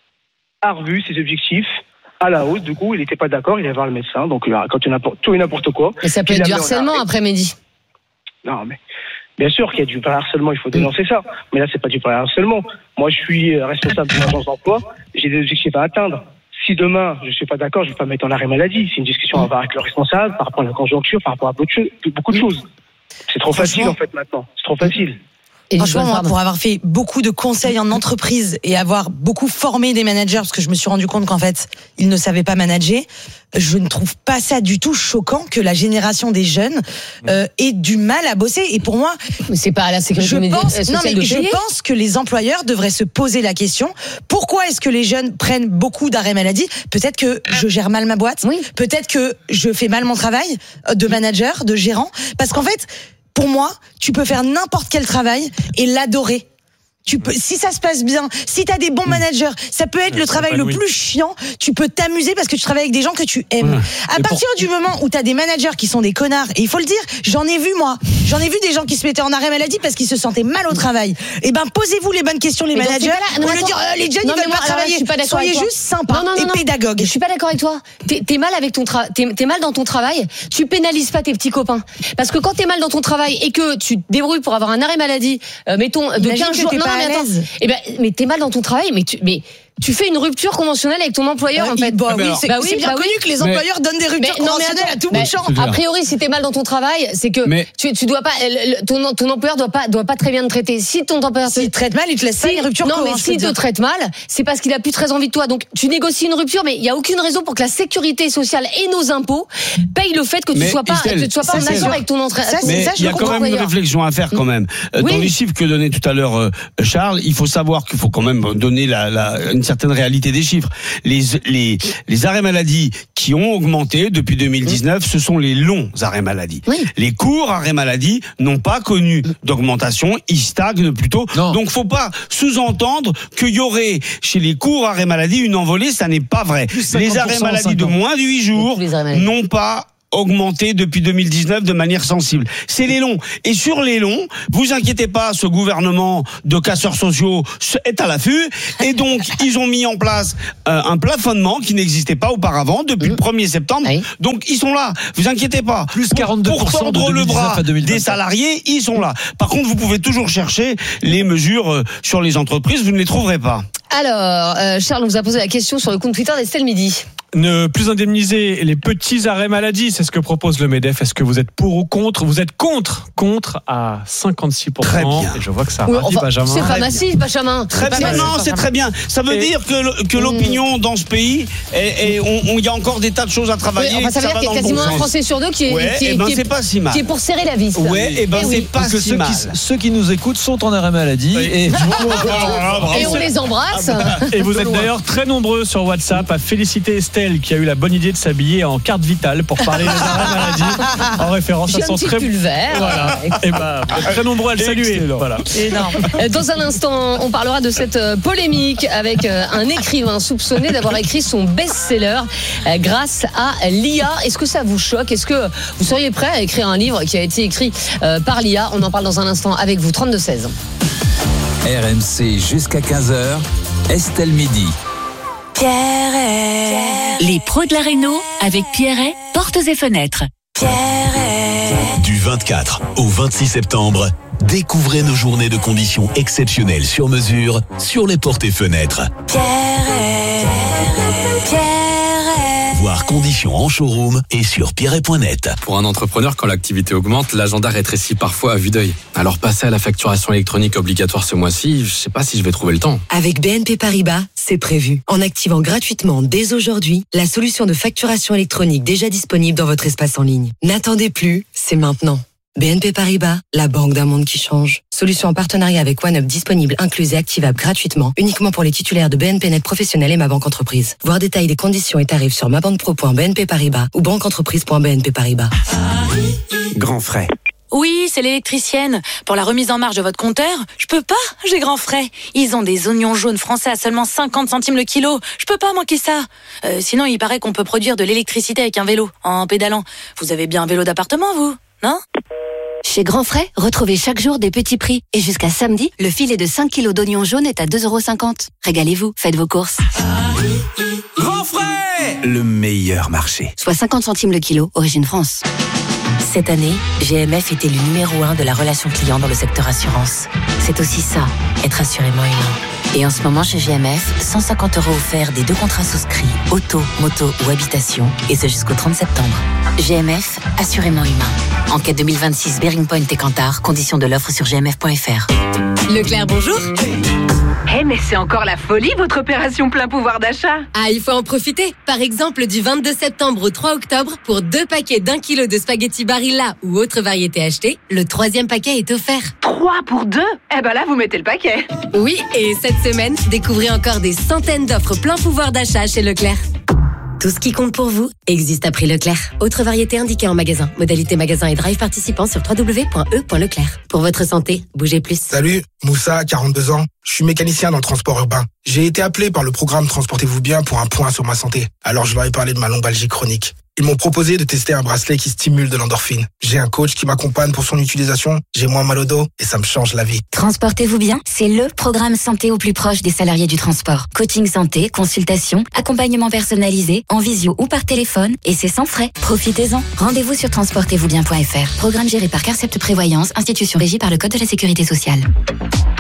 a revu ses objectifs à la hausse. Du coup, il n'était pas d'accord. Il allait voir le médecin. Donc, quand il y a tout et n'importe quoi.
Et ça peut être du harcèlement après Mehdi.
Non, mais bien sûr qu'il y a du harcèlement. Il faut dénoncer ça. Mais là, c'est pas du harcèlement. Moi, je suis responsable d'une agence d'emploi. J'ai des objectifs à atteindre. Si demain, je suis pas d'accord, je vais pas me mettre en arrêt maladie. C'est une discussion à avoir avec le responsable par rapport à la conjoncture, par rapport à beaucoup de choses. C'est trop facile en fait maintenant. C'est trop facile.
Et franchement, moi, pour avoir fait beaucoup de conseils en entreprise et avoir beaucoup formé des managers, parce que je me suis rendu compte qu'en fait, ils ne savaient pas manager, je ne trouve pas ça du tout choquant que la génération des jeunes euh, ait du mal à bosser. Et pour moi,
mais c'est pas à la sécurité
je pense,
sociale
non, mais
de
je
payer.
pense que les employeurs devraient se poser la question pourquoi est-ce que les jeunes prennent beaucoup d'arrêts maladie ? Peut-être que je gère mal ma boîte. Oui. Peut-être que je fais mal mon travail de manager, de gérant. Parce qu'en fait, pour moi, tu peux faire n'importe quel travail et l'adorer. Tu peux, si ça se passe bien, si t'as des bons managers, ça peut être le travail le plus chiant. Tu peux t'amuser parce que tu travailles avec des gens que tu aimes. Ouais. À partir pour... du moment où t'as des managers qui sont des connards, et il faut le dire, j'en ai vu moi, j'en ai vu des gens qui se mettaient en arrêt maladie parce qu'ils se sentaient mal au travail. Et ben posez-vous les bonnes questions les mais managers. Au lieu de dire euh, les jeunes non, ils veulent pas travailler. Pas Soyez juste sympa non, non, non, et non. pédagogue.
Je suis pas d'accord avec toi. T'es, t'es mal avec ton tra... t'es, t'es mal dans ton travail. Tu pénalises pas tes petits copains parce que quand t'es mal dans ton travail et que tu te débrouilles pour avoir un arrêt maladie, euh, mettons de quinze jours. Non, non, mais attends. Eh ben, mais t'es mal dans ton travail, mais tu, mais tu fais une rupture conventionnelle avec ton employeur
bah,
en fait.
Bah oui, c'est,
bah oui,
c'est bien
bah
connu
oui.
que les employeurs
mais,
donnent des ruptures
mais,
conventionnelles
non,
à tout
mais,
bout de champ.
A priori, si t'es mal dans ton travail, c'est que mais, tu, tu dois pas, ton, ton employeur doit pas, doit pas très bien te traiter. Si ton employeur
s'il te traite mal, il te laisse si, pas une rupture.
Non,
co,
mais
hein,
s'il te traite mal, c'est parce qu'il a plus très envie de toi. Donc tu négocies une rupture, mais il y a aucune raison pour que la sécurité sociale et nos impôts payent le fait que tu
mais
sois pas,
Estelle,
que tu sois pas en accord avec ton entraîneur.
Mais il y a quand même une réflexion à faire quand même.
Oui.
Dans les chiffres que donnait tout à l'heure euh, Charles, il faut savoir qu'il faut quand même donner la, la, une certaine réalité des chiffres. Les, les, les arrêts maladie qui ont augmenté depuis deux mille dix-neuf, ce sont les longs arrêts maladie.
Oui.
Les courts arrêts maladie n'ont pas connu d'augmentation, ils stagnent plutôt. Non. Donc faut pas sous-entendre qu'il y aurait chez les courts arrêts maladie une envolée, ça n'est pas vrai. Les arrêts maladie de moins de huit jours n'ont pas augmenté depuis deux mille dix-neuf de manière sensible. C'est les longs. Et sur les longs, vous inquiétez pas, ce gouvernement de casseurs sociaux est à l'affût. Et donc, ils ont mis en place euh, un plafonnement qui n'existait pas auparavant depuis le premier septembre. Oui. Donc, ils sont là. Vous inquiétez pas.
Plus quarante-deux pour cent
pour tendre le bras des salariés, ils sont là. Par contre, vous pouvez toujours chercher les mesures euh, sur les entreprises. Vous ne les trouverez pas.
Alors, euh, Charles nous a posé la question sur le compte Twitter d'Estelle Midi.
Ne plus indemniser les petits arrêts maladie, c'est ce que propose le MEDEF. Est-ce que vous êtes pour ou contre? Vous êtes contre, contre à cinquante-six pour cent.
Très bien.
Et je vois que ça
oui,
ravit
enfin,
Benjamin.
C'est pas massif, Benjamin.
Très bien, non, c'est très bien. Ça veut et dire que, que l'opinion dans ce pays, et il y a encore des tas de choses à travailler.
Oui, enfin, ça veut
ça
dire qu'il y a quasiment bon un Français sur deux qui est,
ouais,
qui est,
ben,
qui est,
c'est pas si mal.
qui est pour serrer la vis.
Ouais, et ben et c'est oui. pas
Parce que
si
ceux
mal.
Qui, ceux qui nous écoutent sont en arrêt maladie. Oui. Et,
et on les embrasse.
Et vous êtes d'ailleurs très nombreux sur WhatsApp à féliciter Estelle qui a eu la bonne idée de s'habiller en carte vitale pour parler des arrêts maladie en référence
J'ai
à son
très
vert. Voilà. Et bah, très nombreux à le saluer. Voilà.
Dans un instant, on parlera de cette polémique avec un écrivain soupçonné d'avoir écrit son best-seller grâce à l'I A. Est-ce que ça vous choque? Est-ce que vous seriez prêt à écrire un livre qui a été écrit par l'I A? On en parle dans un instant avec vous. trente-deux seize.
R M C jusqu'à quinze heures. Estelle Midi.
Pierret. Les pros de la réno avec Pierret, portes et fenêtres. Pierret.
Du vingt-quatre au vingt-six septembre, découvrez nos journées de conditions exceptionnelles sur mesure sur les portes et fenêtres.
Pierret. Pierret.
Voir conditions en showroom et sur pierret point net.
Pour un entrepreneur, quand l'activité augmente, l'agenda rétrécit parfois à vue d'œil. Alors passer à la facturation électronique obligatoire ce mois-ci, je sais pas si je vais trouver le temps.
Avec B N P Paribas, c'est prévu. En activant gratuitement dès aujourd'hui la solution de facturation électronique déjà disponible dans votre espace en ligne. N'attendez plus, c'est maintenant. B N P Paribas, la banque d'un monde qui change. Solution en partenariat avec OneUp disponible, incluse et activable gratuitement, uniquement pour les titulaires de B N P Net Professionnel et Ma Banque Entreprise. Voir détails des conditions et tarifs sur mabanquepro point b n p paribas ou banqueentreprise point b n p paribas.
Grand frais.
Oui, c'est l'électricienne. Pour la remise en marche de votre compteur, je peux pas, j'ai grand frais. Ils ont des oignons jaunes français à seulement cinquante centimes le kilo. Je peux pas manquer ça. Euh, sinon, il paraît qu'on peut produire de l'électricité avec un vélo, en pédalant. Vous avez bien un vélo d'appartement, vous, non ? Chez Grand Frais, retrouvez chaque jour des petits prix. Et jusqu'à samedi, le filet de cinq kilos d'oignons jaunes est à deux euros cinquante. Régalez-vous, faites vos courses.
Grand Frais, le meilleur marché.
Soit cinquante centimes le kilo, origine France.
Cette année, G M F était le numéro un de la relation client dans le secteur assurance. C'est aussi ça, être assurément humain. Et en ce moment, chez G M F, cent cinquante euros offerts des deux contrats souscrits, auto, moto ou habitation, et ce jusqu'au trente septembre. G M F, assurément humain. Enquête deux mille vingt-six, Bearing Point et Kantar, conditions de l'offre sur g m f point f r.
Leclerc, bonjour.
Eh hey, mais c'est encore la folie votre opération plein pouvoir d'achat.
Ah, il faut en profiter. Par exemple, du vingt-deux septembre au trois octobre, pour deux paquets d'un kilo de spaghettis Barilla ou autre variété achetée, le troisième paquet est offert.
Trois pour deux? Eh ben là, vous mettez le paquet.
Oui, et cette semaine, découvrez encore des centaines d'offres plein pouvoir d'achat chez Leclerc. Tout ce qui compte pour vous existe à prix Leclerc. Autre variété indiquée en magasin. Modalité magasin et drive participant sur w w w point e point leclerc. Pour votre santé, bougez plus.
Salut, Moussa, quarante-deux ans. Je suis mécanicien dans le transport urbain. J'ai été appelé par le programme Transportez-vous bien pour un point sur ma santé. Alors je leur ai parlé de ma lombalgie chronique. Ils m'ont proposé de tester un bracelet qui stimule de l'endorphine. J'ai un coach qui m'accompagne pour son utilisation. J'ai moins mal au dos et ça me change la vie.
Transportez-vous bien, c'est le programme santé au plus proche des salariés du transport. Coaching santé, consultation, accompagnement personnalisé, en visio ou par téléphone, et c'est sans frais. Profitez-en. Rendez-vous sur transportez vous bien point f r. Programme géré par Carcept Prévoyance, institution régie par le Code de la Sécurité sociale.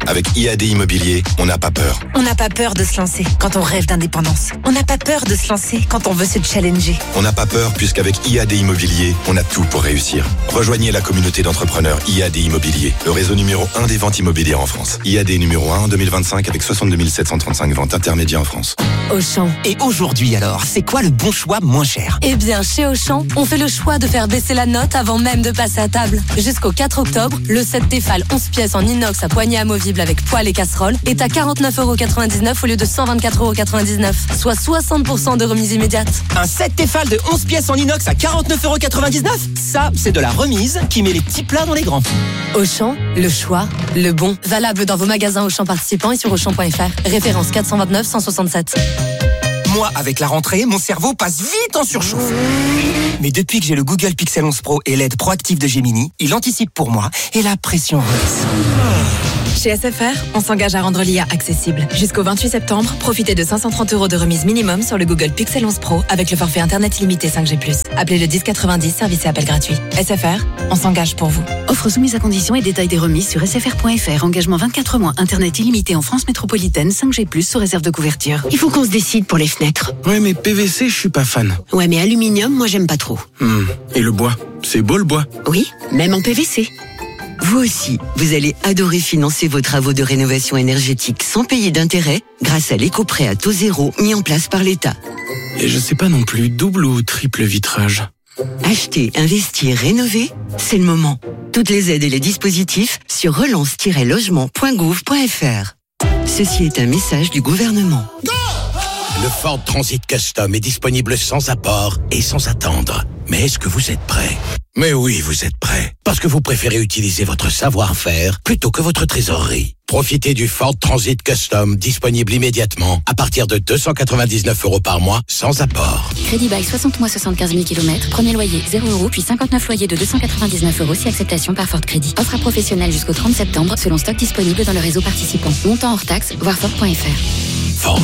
Avec I A D Immobilier, on n'a pas peur.
On n'a pas peur de se lancer quand on rêve d'indépendance. On n'a pas peur de se lancer quand on veut se challenger.
On n'a pas peur puisqu'avec I A D Immobilier, on a tout pour réussir. Rejoignez la communauté d'entrepreneurs I A D Immobilier, le réseau numéro un des ventes immobilières en France. I A D numéro un en deux mille vingt-cinq avec soixante-deux mille sept cent trente-cinq ventes intermédiaires en France.
Auchan.
Et aujourd'hui alors, c'est quoi le bon choix moins cher?
Eh bien, chez Auchan, on fait le choix de faire baisser la note avant même de passer à table. Jusqu'au quatre octobre, le set Tefal onze pièces en inox à poignée amovible avec poêle et casserole est à quarante-neuf euros quatre-vingt-dix-neuf au lieu de cent vingt-quatre euros quatre-vingt-dix-neuf, soit soixante pour cent de remise immédiate.
Un set Tefal de onze pièces en inox à quarante-neuf euros quatre-vingt-dix-neuf? Ça, c'est de la remise qui met les petits plats dans les grands.
Auchan, le choix, le bon. Valable dans vos magasins Auchan participants et sur auchan point f r. Référence quatre cent vingt-neuf cent soixante-sept.
Moi, avec la rentrée, mon cerveau passe vite en surchauffe. Mais depuis que j'ai le Google Pixel onze Pro et l'aide proactive de Gemini, il anticipe pour moi et la pression redescend.
Chez S F R, on s'engage à rendre l'I A accessible. Jusqu'au vingt-huit septembre, profitez de cinq cent trente euros de remise minimum sur le Google Pixel onze Pro avec le forfait Internet illimité cinq G plus. Appelez le dix quatre-vingt-dix, service et appel gratuit. S F R, on s'engage pour vous.
Offre soumise à conditions et détails des remises sur s f r point f r. Engagement vingt-quatre mois, Internet illimité en France métropolitaine, cinq G plus, sous réserve de couverture.
Il faut qu'on se décide pour les fenêtres.
Ouais, mais P V C, je suis pas fan.
Ouais, mais aluminium, moi j'aime pas trop.
Hmm. Et le bois? C'est beau le bois?
Oui, même en P V C.
Vous aussi, vous allez adorer financer vos travaux de rénovation énergétique sans payer d'intérêt grâce à l'éco-prêt à taux zéro mis en place par l'État.
Et je sais pas non plus, double ou triple vitrage?
Acheter, investir, rénover, c'est le moment. Toutes les aides et les dispositifs sur relance tiret logement point gouv point f r. Ceci est un message du gouvernement.
Le Ford Transit Custom est disponible sans apport et sans attendre. Mais est-ce que vous êtes prêts? Mais oui, vous êtes prêts. Parce que vous préférez utiliser votre savoir-faire plutôt que votre trésorerie. Profitez du Ford Transit Custom disponible immédiatement à partir de deux cent quatre-vingt-dix-neuf euros par mois sans apport.
Crédit bail soixante mois soixante-quinze mille kilomètres. Premier loyer zéro euros puis cinquante-neuf loyers de deux cent quatre-vingt-dix-neuf euros si acceptation par Ford Crédit. Offre à professionnels jusqu'au trente septembre selon stock disponible dans le réseau participant. Montant hors taxe, voir Ford point f r.
Ford.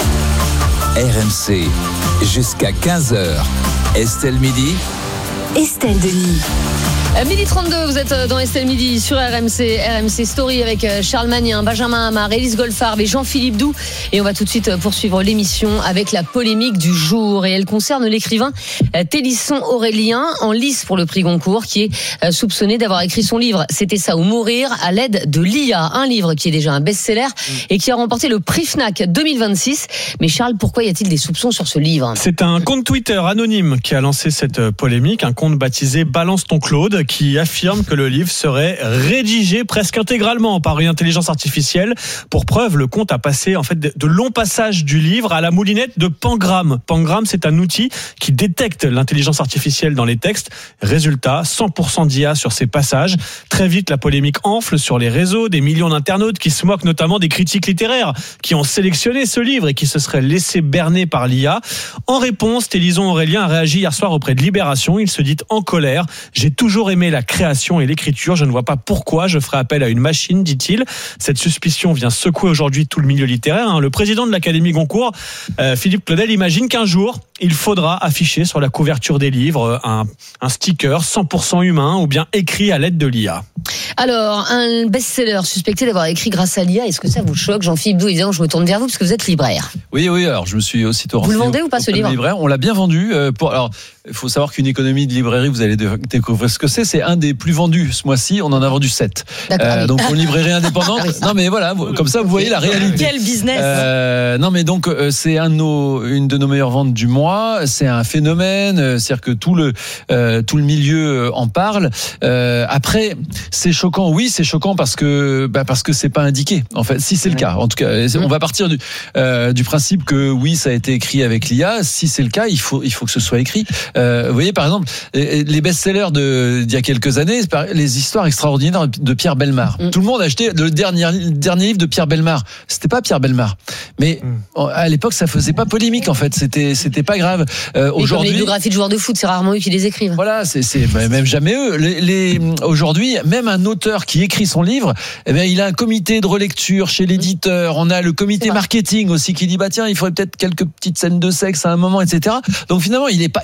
R M C, jusqu'à quinze heures. Estelle Midi.
Estelle Denis.
Midi trente-deux, vous êtes dans Estelle Midi sur R M C, R M C Story avec Charles Magnin, Benjamin Hamar, Élise Goldfarb et Jean-Philippe Doux. Et on va tout de suite poursuivre l'émission avec la polémique du jour. Et elle concerne l'écrivain Télisson Aurélien, en lice pour le prix Goncourt, qui est soupçonné d'avoir écrit son livre « C'était ça ou mourir » à l'aide de l'I A. Un livre qui est déjà un best-seller et qui a remporté le prix Fnac deux mille vingt-six. Mais Charles, pourquoi y a-t-il des soupçons sur ce livre?
C'est un compte Twitter anonyme qui a lancé cette polémique, un compte baptisé Balance ton Claude, qui affirme que le livre serait rédigé presque intégralement par une intelligence artificielle. Pour preuve, le compte a passé en fait de longs passages du livre à la moulinette de Pangram. Pangram, c'est un outil qui détecte l'intelligence artificielle dans les textes. Résultat, cent pour cent d'I A sur ces passages. Très vite, la polémique enfle sur les réseaux, des millions d'internautes qui se moquent notamment des critiques littéraires qui ont sélectionné ce livre et qui se seraient laissés berner par l'I A. En réponse, Télisson Aurélien a réagi hier soir auprès de Libération. Il se dit en colère. J'ai toujours aimé la création et l'écriture. Je ne vois pas pourquoi je ferai appel à une machine, dit-il. Cette suspicion vient secouer aujourd'hui tout le milieu littéraire. Le président de l'Académie Goncourt, euh, Philippe Claudel, imagine qu'un jour, il faudra afficher sur la couverture des livres un, un sticker cent pour cent humain ou bien écrit à l'aide de l'I A.
Alors, un best-seller suspecté d'avoir écrit grâce à l'I A, est-ce que ça vous choque? Jean-Philippe Doux, évidemment, je me tourne vers vous parce que vous êtes libraire.
Oui, oui, alors je me suis aussitôt
renseigné. Vous le vendez ou pas ce livre?
Libraire, on l'a bien vendu. Euh, pour, alors, il faut savoir qu'une économie de librairie, vous allez découvrir ce que c'est. C'est un des plus vendus ce mois-ci. On en a vendu sept. D'accord. Euh, donc, pour une librairie indépendante. Ah oui. Non, mais voilà, comme ça, vous voyez la réalité.
Quel business!
Euh, non, mais donc, euh, c'est un de nos, une de nos meilleures ventes du mois. C'est un phénomène. C'est-à-dire que tout le, euh, tout le milieu en parle. Euh, après, c'est choquant. Oui, c'est choquant parce que, bah, parce que c'est pas indiqué. En fait, si c'est le cas. En tout cas, on va partir du, euh, du principe que oui, ça a été écrit avec l'I A. Si c'est le cas, il faut, il faut que ce soit écrit. Euh, vous voyez, par exemple, les best-sellers de, d'il y a quelques années, les histoires extraordinaires de Pierre Bellemare. Mm. Tout le monde achetait le dernier, le dernier livre de Pierre Bellemare. C'était pas Pierre Bellemare. Mais mm. à l'époque, ça faisait pas polémique, en fait. C'était, c'était pas grave. Euh, aujourd'hui.
Les biographies de joueurs de foot, c'est rarement eux qui les écrivent.
Voilà, c'est, c'est même jamais eux. Les, les, aujourd'hui, même un auteur qui écrit son livre, eh bien, il a un comité de relecture chez l'éditeur. On a le comité marketing aussi qui dit, bah, tiens, il faudrait peut-être quelques petites scènes de sexe à un moment, et cetera. Donc, finalement, il est pas, il est pas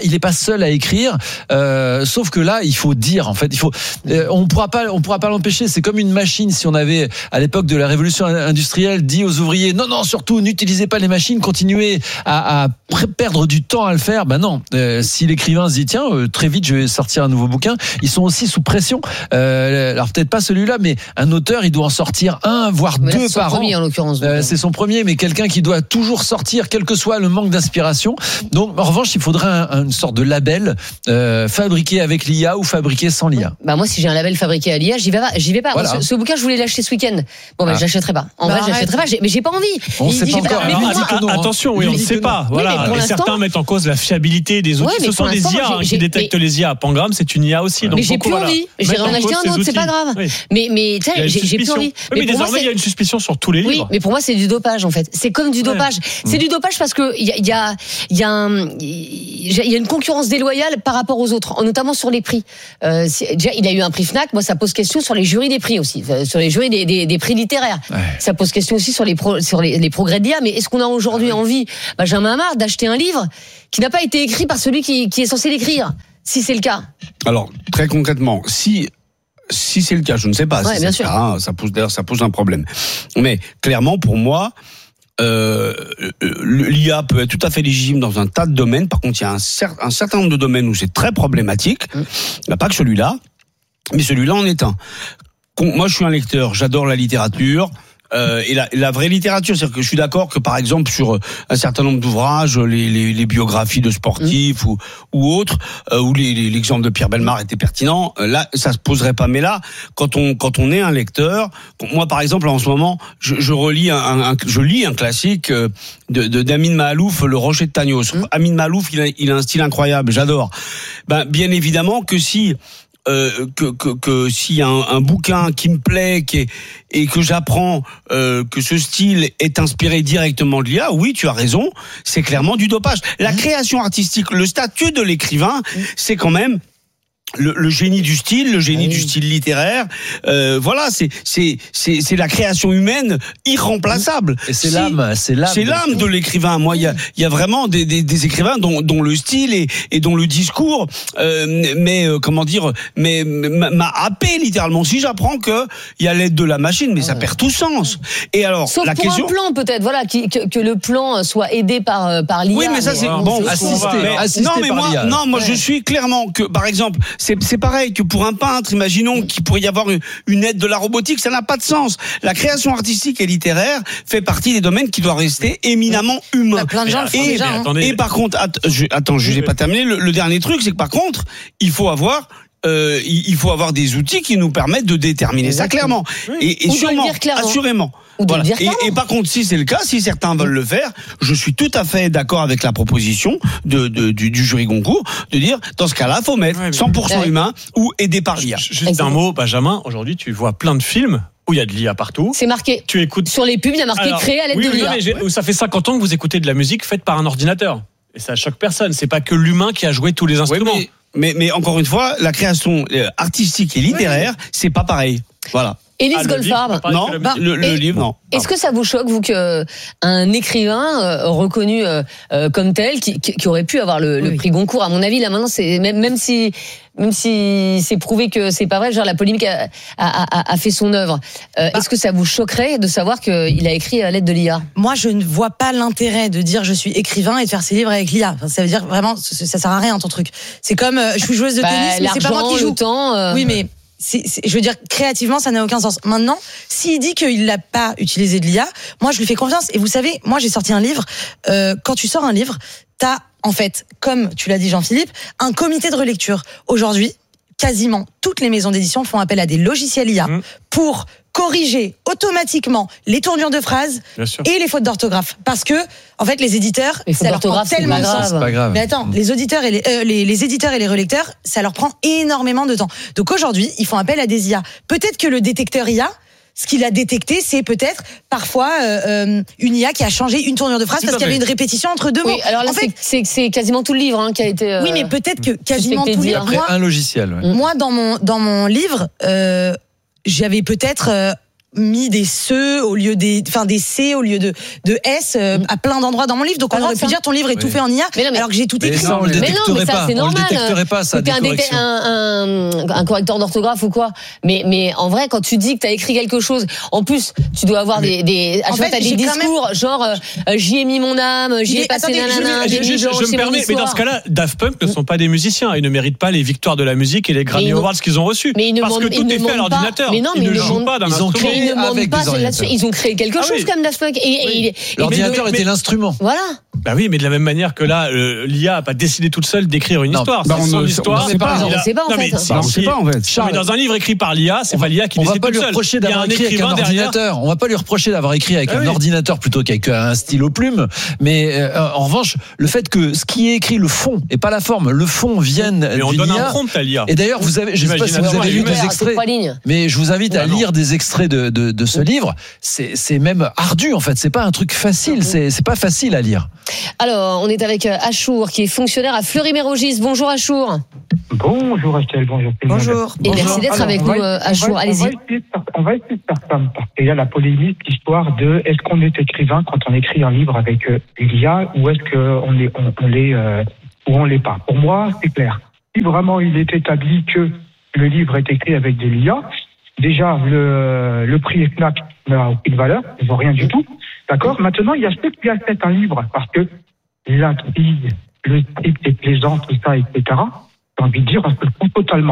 seul à écrire. Euh, sauf que là, il faut dire, en fait, il faut. Euh, on pourra pas, on pourra pas l'empêcher. C'est comme une machine. Si on avait, à l'époque de la révolution industrielle, dit aux ouvriers, non, non, surtout, n'utilisez pas les machines, continuez à, à perdre du temps à le faire. Ben non. Euh, si l'écrivain se dit, tiens, euh, très vite, je vais sortir un nouveau bouquin, ils sont aussi sous pression. Euh, alors peut-être pas celui-là, mais un auteur, il doit en sortir un, voire
mais là,
deux
c'est son
par
premier,
an.
en l'occurrence.
Euh, c'est son premier, mais quelqu'un qui doit toujours sortir, quel que soit le manque d'inspiration. Donc, en revanche, il faudrait un, un, une sorte de label euh, fabriqué avec l'I A ou fabriqué sans l'I A.
Bah moi, si j'ai un label fabriqué à l'I A, j'y vais pas. J'y vais pas.
Voilà.
Ce, ce bouquin, je voulais l'acheter ce week-end. Bon, bah,
Ah.
je l'achèterai pas. En
Bah,
vrai, je l'achèterai pas. J'ai- Mais j'ai pas envie.
On
Il
sait
dit,
pas
j'ai
encore.
mais
Alors,
pour
ah,
moi-
ah, ah,
Attention, oui, on ne sait pas.
Oui,
Voilà.
mais pour
Et
l'instant-
certains mettent en cause la fiabilité des outils.
Ouais, mais
Ce sont
pour
des
l'instant,
I A hein,
j'ai-
qui
j'ai-
détectent
mais-
les I A. Pangram, c'est une I A aussi. Donc
mais j'ai
beaucoup,
plus
voilà.
envie. J'irai
Mettre
en
en
acheter
cause
un
ces
autre, c'est pas
outils.
grave.
Oui.
Mais, mais, tu
Il y a
sais,
une
j'ai j'ai plus
suspicion.
envie.
Oui, mais
pour moi,
désormais, il y a
c'est-
une suspicion sur tous les
Oui,
livres.
mais pour moi, c'est du dopage, en fait. C'est comme du dopage. C'est du dopage parce que il y a, il y a, il y a un, il y a une concurrence déloyale par rapport aux autres, notamment sur les prix. Euh, c'est- déjà, il a eu un prix Fnac. Moi, ça pose question sur les jurys des prix aussi, euh, sur les jurys des, des, des prix littéraires.
Ouais.
Ça pose question aussi sur les, pro, sur les, les progrès de l'I A. Mais est-ce qu'on a aujourd'hui
Ah
envie, Benjamin Amard, d'acheter un livre qui n'a pas été écrit par celui qui, qui est censé l'écrire, si c'est le cas?
Alors, très concrètement, si si c'est le cas, je ne sais pas.
Ouais,
si
bien
c'est le
sûr.
cas, hein, ça pose d'ailleurs ça pose un problème. Mais clairement, pour moi, euh, l'I A peut être tout à fait légitime dans un tas de domaines. Par contre, il y a un, cer- un certain nombre de domaines où c'est très problématique. Il n'y a pas que celui-là, mais celui-là en est un. Con- Moi, je suis un lecteur, j'adore la littérature. Euh, et la, la vraie littérature, c'est-à-dire que je suis d'accord que par exemple sur un certain nombre d'ouvrages, les, les, les biographies de sportifs mmh. ou, ou autres, euh, où les, les, l'exemple de Pierre Bellemare était pertinent, euh, là ça se poserait pas. Mais là, quand on quand on est un lecteur, moi par exemple en ce moment, je, je relis un, un, un je lis un classique de, de d'Amin Mahalouf, Le Rocher de Tagnos. Mmh. Amin Mahalouf, il a, il a un style incroyable, j'adore. Ben bien évidemment que si Euh, que que, que s'il y a un, un bouquin qui me plaît qui est, et que j'apprends euh, que ce style est inspiré directement de l'I A, oui, tu as raison, c'est clairement du dopage. La création artistique, le statut de l'écrivain, c'est quand même le, le génie du style, le génie oui. du style littéraire. Euh, voilà, c'est c'est c'est c'est la création humaine irremplaçable.
Et c'est
si,
l'âme, c'est l'âme.
C'est l'âme de l'écrivain. Moi, il y a il y a vraiment des des, des écrivains dont dont le style et et dont le discours, euh, mais euh, comment dire, mais m'a happé littéralement. Si j'apprends que il y a l'aide de la machine, mais ça perd tout sens. Et alors,
sauf
la
pour
question.
un plan peut-être, voilà, qui, que que le plan soit aidé par par l'I A.
Oui, mais ça c'est bon.
Assisté,
mais,
assisté
non, mais
par
moi,
l'I A.
non, moi
ouais.
je suis clairement que, par exemple, c'est c'est pareil que pour un peintre, imaginons qu'il pourrait y avoir une, une aide de la robotique, ça n'a pas de sens. La création artistique et littéraire fait partie des domaines qui doivent rester éminemment humains.
Bah, plein de gens le font
et,
déjà. Hein.
Et par contre, att, je, attends, je n'ai pas terminé. Le, le dernier truc, c'est que par contre, il faut avoir Euh, il faut avoir des outils qui nous permettent de déterminer Exactement. ça clairement. Oui. Et, et
Ou
sûrement,
de le dire clairement.
assurément.
Ou de
voilà.
le dire
et,
clairement.
et par contre, si c'est le cas, si certains veulent le faire, je suis tout à fait d'accord avec la proposition de, de du, du jury Goncourt de dire, dans ce cas-là, faut mettre ouais, cent pour cent ouais. humain ou aidé par l'I A.
Juste Exactement. un mot, Benjamin. Aujourd'hui, tu vois plein de films où il y a de l'I A partout.
C'est marqué.
Tu écoutes
sur les pubs, il y a marqué Alors, créé à l'aide
oui,
de
oui,
l'I A.
Non, mais ça fait cinquante ans que vous écoutez de la musique faite par un ordinateur. Et ça choque personne. C'est pas que l'humain qui a joué tous les instruments.
Oui, mais, mais, mais encore une fois, la création artistique et littéraire, oui. c'est pas pareil. Voilà.
Élise
ah,
Goldfarb.
Non, bah, le, le
et,
livre, non.
Est-ce que ça vous choque, vous, que un écrivain euh, reconnu euh, euh, comme tel, qui, qui, qui aurait pu avoir le, oui. le prix Goncourt, à mon avis, là maintenant, c'est même, même si même si c'est prouvé que c'est pas vrai, genre la polémique a, a, a, a fait son œuvre. Euh, bah. Est-ce que ça vous choquerait de savoir qu'il a écrit à l'aide de l'I A ?
Moi, je ne vois pas l'intérêt de dire je suis écrivain et de faire ses livres avec l'I A. Enfin, ça veut dire vraiment, ça, ça sert à rien ton truc. C'est comme euh, je suis joueuse de
bah,
tennis, mais c'est pas moi qui joue.
Temps, euh...
Oui, mais C'est, c'est, je veux dire, créativement, ça n'a aucun sens. Maintenant, s'il dit qu'il l'a pas utilisé de l'I A, moi, je lui fais confiance. Et vous savez, moi, j'ai sorti un livre. Euh, quand tu sors un livre, t'as, en fait, comme tu l'as dit, Jean-Philippe, un comité de relecture. Aujourd'hui, quasiment toutes les maisons d'édition font appel à des logiciels I A mmh. pour corriger automatiquement les tournures de phrases et les fautes d'orthographe. Parce que, en fait, les éditeurs, ça leur prend tellement de sens.
C'est pas grave.
Mais attends, les auditeurs et les, euh, les, les éditeurs et les relecteurs, ça leur prend énormément de temps. Donc aujourd'hui, ils font appel à des I A. Peut-être que le détecteur I A, ce qu'il a détecté, c'est peut-être parfois euh, une I A qui a changé une tournure de phrase parce qu'il y avait une répétition entre deux mots.
Oui, alors là, en fait, c'est, c'est quasiment tout le livre hein, qui a été. Euh,
oui, mais peut-être que quasiment tout le livre.
Après,
moi,
un logiciel. Ouais.
Moi, dans mon dans mon livre, euh, j'avais peut-être euh, mis des ce au lieu des, enfin des c au lieu de de s euh, à plein d'endroits dans mon livre. Donc
Pas
on aurait
grave,
pu
ça.
dire ton livre est tout fait en I A,
Mais non, mais-
alors que j'ai tout
Mais
écrit.
ça, on le
Mais non,
détecterait
mais ça,
pas.
c'est
On le
normal.
détecterait pas, ça,
Que t'es
des
un, dé-
corrections.
un, un, un correcteur d'orthographe ou quoi. Mais, mais en vrai, quand tu dis que t'as écrit quelque chose, en plus, tu dois avoir des, des, à
En
chaque fois,
fait,
t'as des
j'ai quand
discours, genre, euh, euh, j'y ai mis mon âme, j'y
Il
ai
est-
passé
attendez,
nanana,
je-
des
Je,
nuits
je-
blanches,
je
c'est
me
mon
permets, mais dans
histoire.
ce cas-là, Daft Punk ne sont pas des musiciens. Ils ne méritent pas les victoires de la musique et les
Mais
Grammy
ils ne-
Awards qu'ils ont reçus.
Mais ils ne
Parce que
demandent-
tout
ils ne
est fait à
demandent pas-
l'ordinateur.
mais non, mais
ils
ils
ne
ne
jouent
demandent-
pas d'un
ils ont
instrument.
Mais ils ne
avec
demandent
des
pas là-dessus.
ordinateurs.
Ils ont créé quelque
Ah
chose
oui.
comme Daft Punk. Et, et- et-
L'ordinateur
mais-
était
mais-
l'instrument.
Voilà.
Bah oui, mais de la même manière que là, euh, l'I A a pas décidé toute seule d'écrire une
Non,
histoire.
bah
c'est
on
son
ne-
histoire.
on sait pas.
Il a-
On sait pas, en
non,
fait.
mais si-
Bah, on
si-
sait pas, en fait.
si- mais dans un livre écrit par l'I A, c'est pas l'I A qui
On va
décide
pas
toute
lui
seule.
reprocher
Il y a
d'avoir
un
écrit avec un
écrivain derrière.
ordinateur. On va pas lui reprocher d'avoir écrit avec
Ah
un
oui.
ordinateur plutôt qu'avec un stylo plume. Mais euh, en revanche, le fait que ce qui est écrit, le fond et pas la forme, le fond vienne
Mais on
d'une
donne
I A.
un prompt à l'I A.
Et d'ailleurs, vous avez, je sais pas si vous
L'imaginateur
avez
est
lu
humaine.
des
C'est
extraits,
trois lignes.
mais je vous invite à
Ouais, non.
lire des extraits de, de, de ce livre. C'est, c'est même ardu en fait. C'est pas un truc facile. C'est, c'est pas facile à lire.
Alors, on est avec euh, Achour, qui est fonctionnaire à Fleury-Mérogis. Bonjour Achour.
Bonjour Estelle, bonjour. tout le monde.
Bonjour.
Et merci d'être
Alors,
avec
on
nous,
va-
euh,
on va-
Achour.
on va
Allez-y.
essayer de faire- On va essayer de faire simple, parce qu'il y a la polémique, l'histoire de est-ce qu'on est écrivain quand on écrit un livre avec euh, l'I A ou est-ce qu'on est, on, on l'est euh, ou on l'est pas. Pour moi, c'est clair. Si vraiment il est établi que le livre est écrit avec de l'I A, déjà le, le prix Fnac n'a aucune valeur, ne vaut rien du tout. D'accord. Maintenant, il y a ceux qui achètent un livre parce que l'intrigue, le type est plaisant, tout ça, et cetera. J'ai envie de dire, on se le fout totalement.